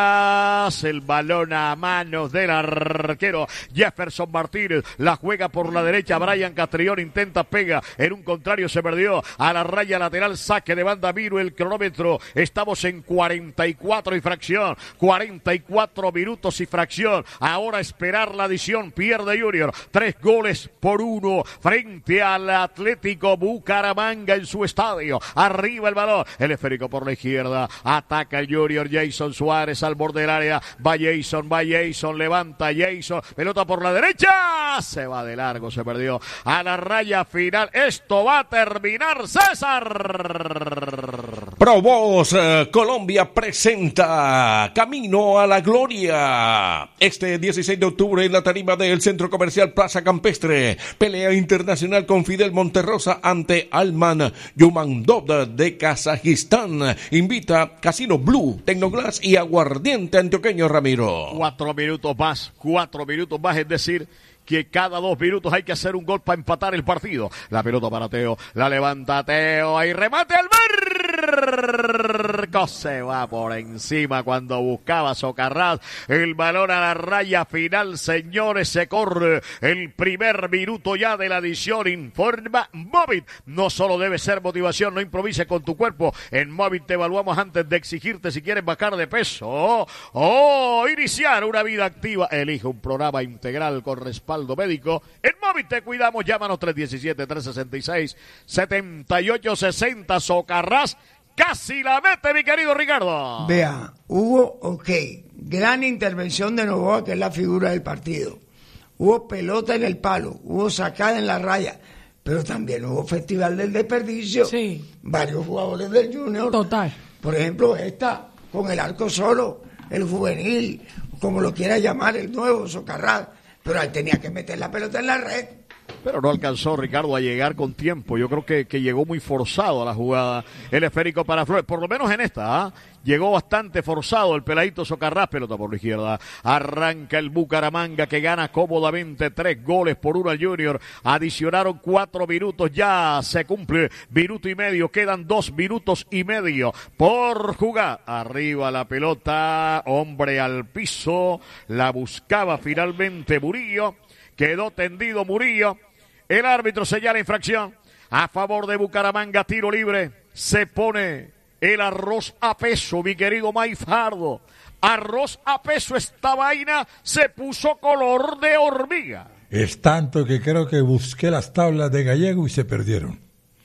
Speaker 1: atrás, el balón a manos del arquero Jefferson Martínez, la juega por la derecha, Brian Castrillón intenta, pega, en un contrario se perdió, a la raya lateral, saque de banda, miro el cronómetro, estamos en cuarenta y cuatro y fracción, cuarenta y cuatro minutos y fracción, ahora esperar la adición, pierde Junior, tres goles por uno, frente al Atlético Bucaramanga en su estadio, arriba el balón, el esférico por la izquierda, ataca el Junior, Jason Suárez al borde del área, va Jason, va Jason, levanta Jason, pelota por la derecha, se va de largo, se perdió, a la raya final, esto va a terminar, César.
Speaker 2: Provoz eh, Colombia presenta Camino a la Gloria. Este dieciséis de octubre en la tarima del Centro Comercial Plaza Campestre. Pelea internacional con Fidel Monterrosa ante Alman Yumandov de Kazajistán. Invita Casino Blue, Tecnoglass y Aguardiente Antioqueño, Ramiro.
Speaker 1: Cuatro minutos más, cuatro minutos más, es decir, que cada dos minutos hay que hacer un gol para empatar el partido. La pelota para Teo, la levanta Teo, ahí remate al marco, se va por encima cuando buscaba Socarrás, el balón a la raya final, señores, se corre el primer minuto ya de la edición, informa Móvil, no solo debe ser motivación, no improvises con tu cuerpo, en Móvil te evaluamos antes de exigirte si quieres bajar de peso, o oh, iniciar una vida activa, elige un programa integral con respaldo médico. En Móvil te cuidamos, llámanos tres uno siete, tres seis seis, siete ocho seis cero. Socarrás casi la mete, mi querido Ricardo.
Speaker 3: Vea, hubo, ok, gran intervención de Novoa, que es la figura del partido. Hubo pelota en el palo, hubo sacada en la raya, pero también hubo festival del desperdicio.
Speaker 7: Sí.
Speaker 3: Varios jugadores del Junior.
Speaker 7: Total.
Speaker 3: Por ejemplo, esta, con el arco solo, el juvenil, como lo quiera llamar, el nuevo Socarrás. Pero él tenía que meter la pelota en la red.
Speaker 1: Pero no alcanzó, Ricardo, a llegar con tiempo. Yo creo que, que llegó muy forzado a la jugada. El esférico para Flores, por lo menos en esta, ¿eh? Llegó bastante forzado el peladito Socarrás, pelota por la izquierda. Arranca el Bucaramanga que gana cómodamente tres goles por uno al Junior. Adicionaron cuatro minutos, ya se cumple minuto y medio. Quedan dos minutos y medio por jugar. Arriba la pelota, hombre al piso. La buscaba finalmente Murillo. Quedó tendido Murillo. El árbitro señala infracción a favor de Bucaramanga, tiro libre. Se pone el arroz a peso, mi querido Maifardo. Arroz a peso, esta vaina se puso color de hormiga.
Speaker 6: Es tanto que creo que busqué las tablas de Gallego y se perdieron.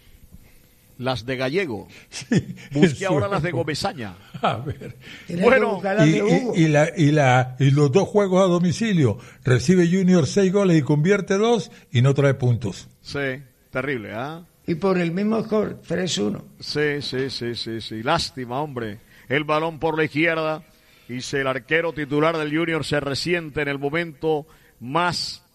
Speaker 1: Las de Gallego.
Speaker 6: Sí,
Speaker 1: busqué ahora las de Gomezaña.
Speaker 6: A ver.
Speaker 1: Bueno,
Speaker 6: y, y, y, la, y, la, y los dos juegos a domicilio. Recibe Junior seis goles y convierte dos y no trae puntos.
Speaker 1: Sí, terrible, ¿ah? ¿eh?
Speaker 3: Y por el mismo score, tres uno.
Speaker 1: Sí, sí, sí, sí, sí. Lástima, hombre. El balón por la izquierda. Y si el arquero titular del Junior se resiente en el momento más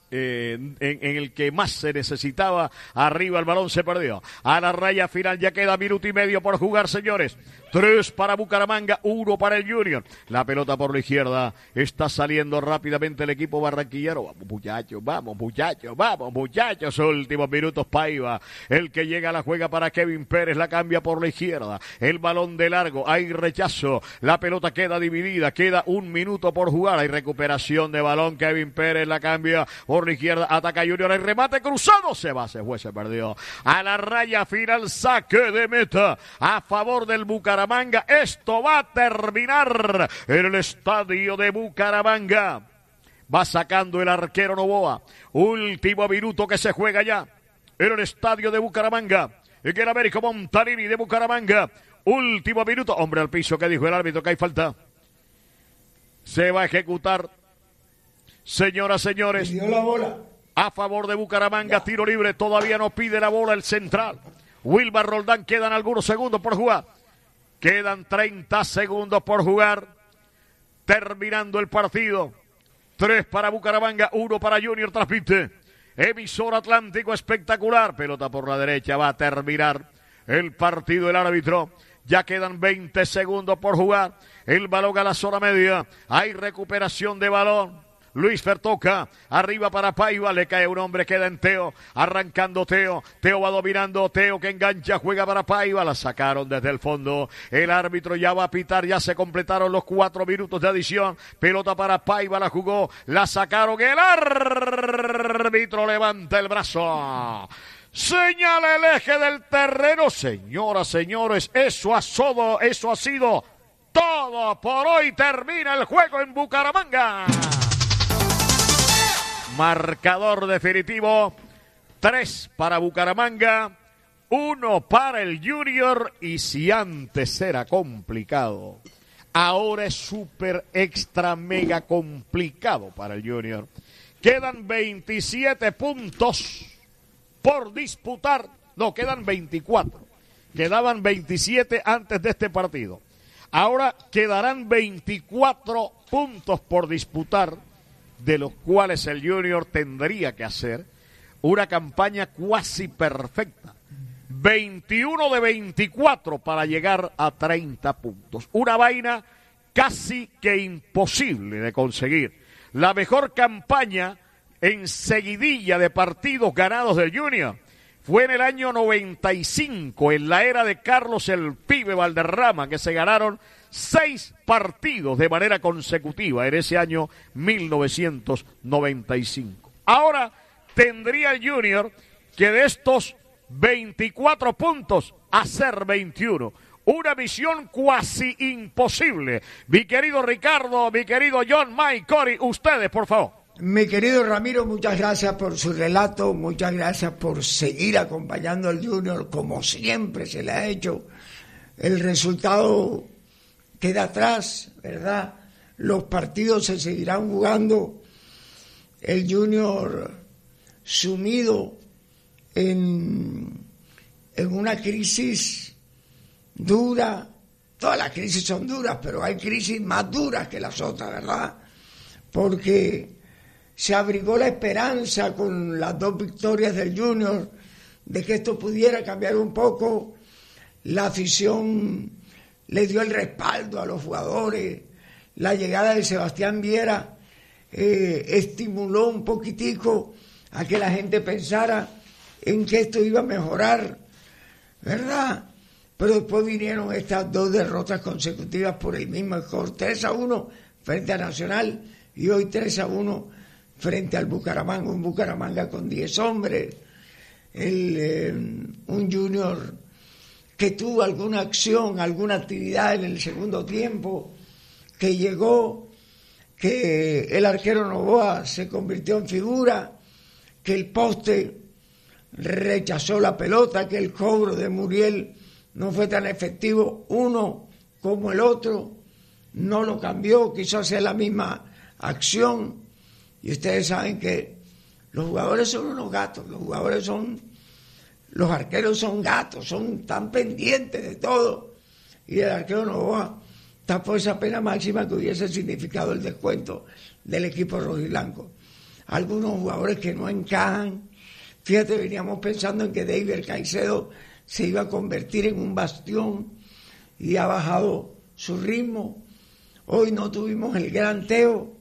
Speaker 1: Eh, en, en el que más se necesitaba. Arriba el balón se perdió. A la raya final ya queda minuto y medio por jugar, señores. Tres para Bucaramanga, uno para el Junior. La pelota por la izquierda. Está saliendo rápidamente el equipo barranquillero. Vamos, muchachos, vamos, muchachos, vamos, muchachos. Últimos minutos, Paiva. El que llega la juega para Kevin Pérez. La cambia por la izquierda. El balón de largo. Hay rechazo. La pelota queda dividida. Queda un minuto por jugar. Hay recuperación de balón. Kevin Pérez la cambia por la izquierda. Ataca Junior. El remate cruzado. Se va, se fue, se perdió. A la raya final, saque de meta a favor del Bucaramanga. Esto va a terminar en el estadio de Bucaramanga. Va sacando el arquero Novoa. Último minuto que se juega ya en el estadio de Bucaramanga. En el Américo Montarini de Bucaramanga. Último minuto. Hombre al piso, que dijo el árbitro que hay falta. Se va a ejecutar. Señoras, señores.
Speaker 3: Dio la bola.
Speaker 1: A favor de Bucaramanga, ya. Tiro libre. Todavía no pide la bola el central. Wilmar Roldán. Quedan algunos segundos por jugar. Quedan treinta segundos por jugar. Terminando el partido. Tres para Bucaramanga, uno para Junior. Transmite Emisor Atlántico, espectacular. Pelota por la derecha, va a terminar el partido el árbitro. Ya quedan veinte segundos por jugar. El balón a la zona media. Hay recuperación de balón. Luis Fer toca, arriba para Paiva, le cae un hombre, queda en Teo, arrancando Teo, Teo va dominando, Teo que engancha, juega para Paiva, la sacaron desde el fondo, el árbitro ya va a pitar, ya se completaron los cuatro minutos de adición, pelota para Paiva, la jugó, la sacaron, el árbitro levanta el brazo. Señala el eje del terreno, señoras, señores, eso ha sido, eso ha sido todo por hoy, termina el juego en Bucaramanga. Marcador definitivo, tres para Bucaramanga, uno para el Junior, y si antes era complicado, ahora es súper extra mega complicado para el Junior. Quedan veintisiete puntos por disputar, no, quedan veinticuatro, quedaban veintisiete antes de este partido. Ahora quedarán veinticuatro puntos por disputar, de los cuales el Junior tendría que hacer una campaña cuasi perfecta. veintiuno de veinticuatro para llegar a treinta puntos. Una vaina casi que imposible de conseguir. La mejor campaña en seguidilla de partidos ganados del Junior fue en el año noventa y cinco, en la era de Carlos el Pibe Valderrama, que se ganaron seis partidos de manera consecutiva en ese año mil novecientos noventa y cinco. Ahora tendría el Junior que de estos veinticuatro puntos hacer veintiuno. Una misión cuasi imposible. Mi querido Ricardo, mi querido John, Mike, Cory, ustedes, por favor.
Speaker 3: Mi querido Ramiro, muchas gracias por su relato, muchas gracias por seguir acompañando al Junior como siempre se le ha hecho. El resultado queda atrás, ¿verdad? Los partidos se seguirán jugando. El Junior sumido en, en una crisis dura. Todas las crisis son duras, pero hay crisis más duras que las otras, ¿verdad? Porque se abrigó la esperanza con las dos victorias del Junior de que esto pudiera cambiar un poco. La afición le dio el respaldo a los jugadores. La llegada de Sebastián Viera eh, estimuló un poquitico a que la gente pensara en que esto iba a mejorar, ¿verdad? Pero después vinieron estas dos derrotas consecutivas por el mismo score, tres a uno frente a Nacional y hoy tres a uno frente al Bucaramanga, un Bucaramanga con diez hombres, el, eh, un Junior que tuvo alguna acción, alguna actividad en el segundo tiempo, que llegó, que el arquero Novoa se convirtió en figura, que el poste rechazó la pelota, que el cobro de Muriel no fue tan efectivo, uno como el otro, no lo cambió, quiso hacer la misma acción. Y ustedes saben que los jugadores son unos gatos, los jugadores son, los arqueros son gatos, son tan pendientes de todo. Y el arquero Novoa tapó esa pena máxima que hubiese significado el descuento del equipo rojiblanco. algunos jugadores que no encajan. Fíjate, veníamos pensando en que David Caicedo se iba a convertir en un bastión y ha bajado su ritmo. Hoy no tuvimos el gran Teo,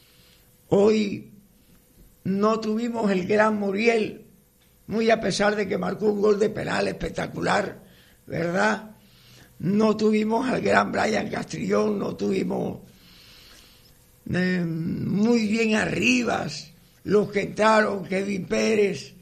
Speaker 3: hoy no tuvimos el gran Muriel, muy a pesar de que marcó un gol de penal espectacular, ¿verdad? No tuvimos al gran Brian Castrillón, no tuvimos eh, muy bien Arribas, los que entraron, Kevin Pérez,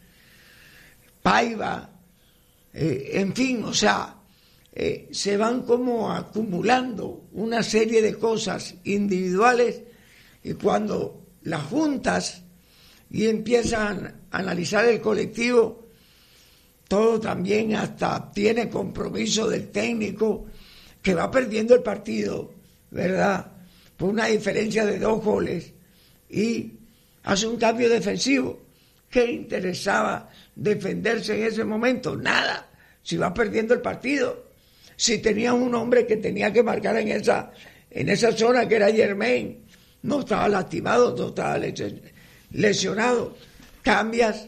Speaker 3: Paiva, eh, en fin, o sea, eh, se van como acumulando una serie de cosas individuales y cuando las juntas y empiezan a analizar el colectivo, todo también hasta tiene compromiso del técnico que va perdiendo el partido, ¿verdad? Por una diferencia de dos goles y hace un cambio defensivo. ¿Qué interesaba defenderse en ese momento? Nada, si va perdiendo el partido. Si tenía un hombre que tenía que marcar en esa, en esa zona que era Germain, no estaba lastimado, no estaba lesionado, cambias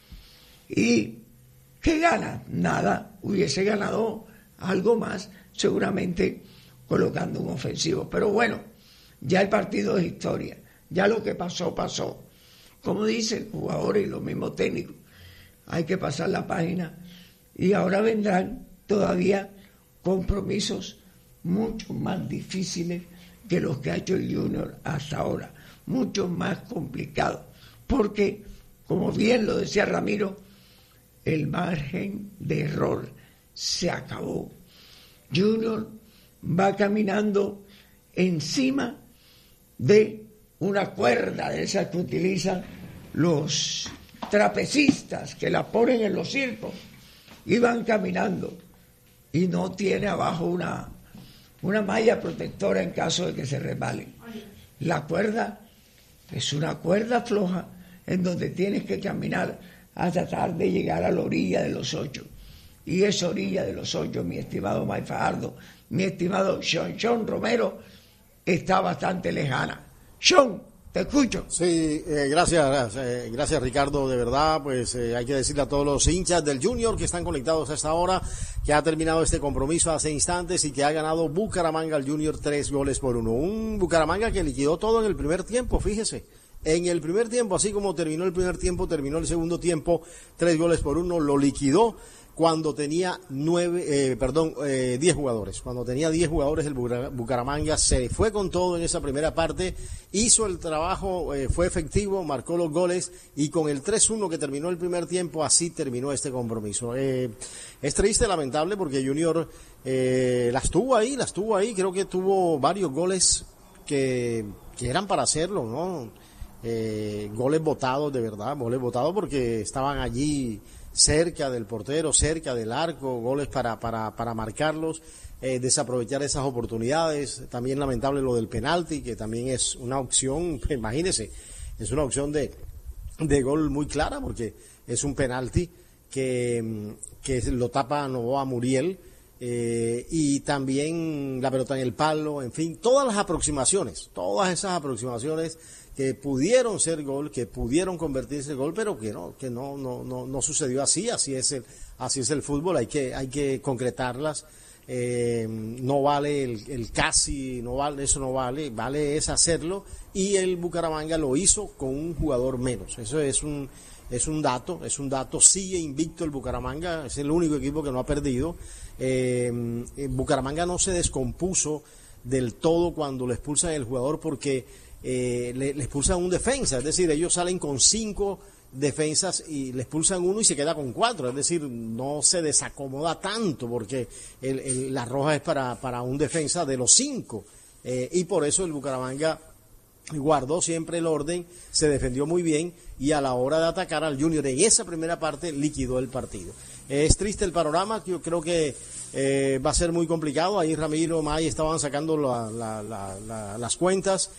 Speaker 3: y ¿qué gana? Nada, hubiese ganado algo más seguramente colocando un ofensivo, pero bueno, ya el partido es historia, ya lo que pasó, pasó. Como dicen jugadores y los mismos técnicos, hay que pasar la página y ahora vendrán todavía compromisos mucho más difíciles que los que ha hecho el Junior hasta ahora, mucho más complicados, porque, como bien lo decía Ramiro, el margen de error se acabó. Junior va caminando encima de una cuerda de esas que utilizan los trapecistas, que la ponen en los circos, y van caminando, y no tiene abajo una, una malla protectora en caso de que se resbalen. La cuerda es una cuerda floja en donde tienes que caminar a tratar de llegar a la orilla de los ocho. Y esa orilla de los ocho, mi estimado Mike Fajardo, mi estimado Sean, Sean Romero, está bastante lejana. Sean, te escucho.
Speaker 4: Sí, eh, gracias, eh, gracias Ricardo, de verdad, pues eh, hay que decirle a todos los hinchas del Junior que están conectados a esta hora, que ha terminado este compromiso hace instantes y que ha ganado Bucaramanga al Junior tres goles por uno. Un Bucaramanga que liquidó todo en el primer tiempo, fíjese. En el primer tiempo, así como terminó el primer tiempo, terminó el segundo tiempo, tres goles por uno, lo liquidó cuando tenía nueve, eh, perdón, eh, diez jugadores. Cuando tenía diez jugadores, el Bucaramanga se fue con todo en esa primera parte, hizo el trabajo, eh, fue efectivo, marcó los goles y con el tres uno que terminó el primer tiempo, así terminó este compromiso. Eh, es triste, lamentable, porque Junior eh, las tuvo ahí, las tuvo ahí, creo que tuvo varios goles que, que eran para hacerlo, ¿no? Eh, goles botados, de verdad, goles botados porque estaban allí cerca del portero, cerca del arco, goles para, para, para marcarlos, eh, desaprovechar esas oportunidades. También lamentable lo del penalti, que también es una opción, imagínense, es una opción de, de gol muy clara, porque es un penalti que, que lo tapa Novoa Muriel, eh, y también la pelota en el palo, en fin, todas las aproximaciones, todas esas aproximaciones que pudieron ser gol, que pudieron convertirse en gol, pero que no, que no, no, no, no sucedió así, así es el, así es el fútbol, hay que, hay que concretarlas, eh, no vale el, el casi, no vale, eso no vale, vale es hacerlo, y el Bucaramanga lo hizo con un jugador menos, eso es un, es un dato, es un dato, sigue invicto el Bucaramanga, es el único equipo que no ha perdido, eh, Bucaramanga no se descompuso del todo cuando lo expulsan el jugador porque Eh, le, le expulsan un defensa, es decir, ellos salen con cinco defensas y le expulsan uno y se queda con cuatro, es decir, no se desacomoda tanto porque el, el, la roja es para, para un defensa de los cinco, eh, y por eso el Bucaramanga guardó siempre el orden, se defendió muy bien y a la hora de atacar al Junior en esa primera parte liquidó el partido. Es triste el panorama, yo creo que eh, va a ser muy complicado. Ahí Ramiro, May estaban sacando la, la, la, la, las cuentas.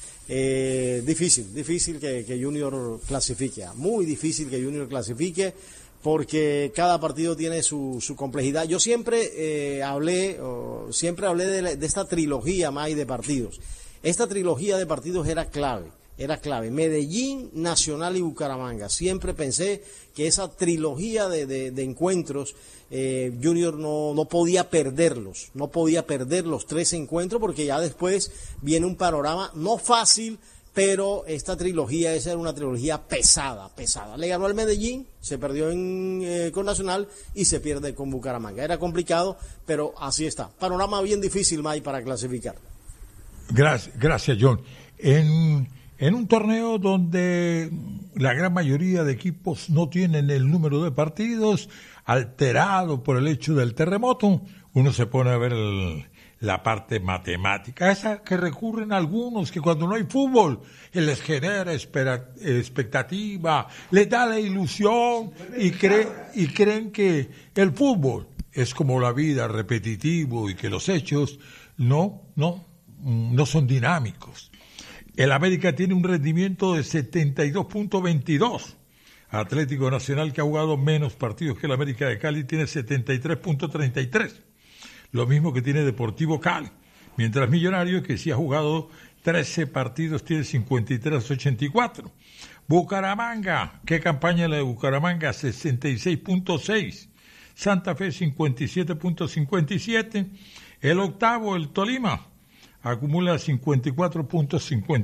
Speaker 4: Eh, difícil, difícil que, que Junior clasifique, muy difícil que Junior clasifique, porque cada partido tiene su, su complejidad. Yo siempre eh, hablé, oh, siempre hablé de, de esta trilogía, May, de partidos. Esta trilogía de partidos era clave. era clave. Medellín, Nacional y Bucaramanga. Siempre pensé que esa trilogía de, de, de encuentros, eh, Junior no, no podía perderlos, no podía perder los tres encuentros, porque ya después viene un panorama no fácil, pero esta trilogía, esa era una trilogía pesada, pesada. Le ganó al Medellín, se perdió en, eh, con Nacional y se pierde con Bucaramanga. Era complicado, pero así está. Panorama bien difícil, May, para clasificar.
Speaker 6: Gracias, gracias John. En, en un torneo donde la gran mayoría de equipos no tienen el número de partidos, alterado por el hecho del terremoto, uno se pone a ver el, la parte matemática, esa que recurren algunos, que cuando no hay fútbol les genera espera, expectativa, les da la ilusión y, cree, y creen que el fútbol es como la vida, repetitivo, y que los hechos no, no, no son dinámicos. El América tiene un rendimiento de setenta y dos punto veintidós. Atlético Nacional, que ha jugado menos partidos que el América de Cali, tiene setenta y tres punto treinta y tres. Lo mismo que tiene Deportivo Cali. Mientras Millonarios, que sí ha jugado trece partidos, tiene cincuenta y tres punto ochenta y cuatro. Bucaramanga, ¿qué campaña la de Bucaramanga? sesenta y seis punto seis. Santa Fe, cincuenta y siete punto cincuenta y siete. El octavo, el Tolima, acumula cincuenta y cuatro punto cincuenta.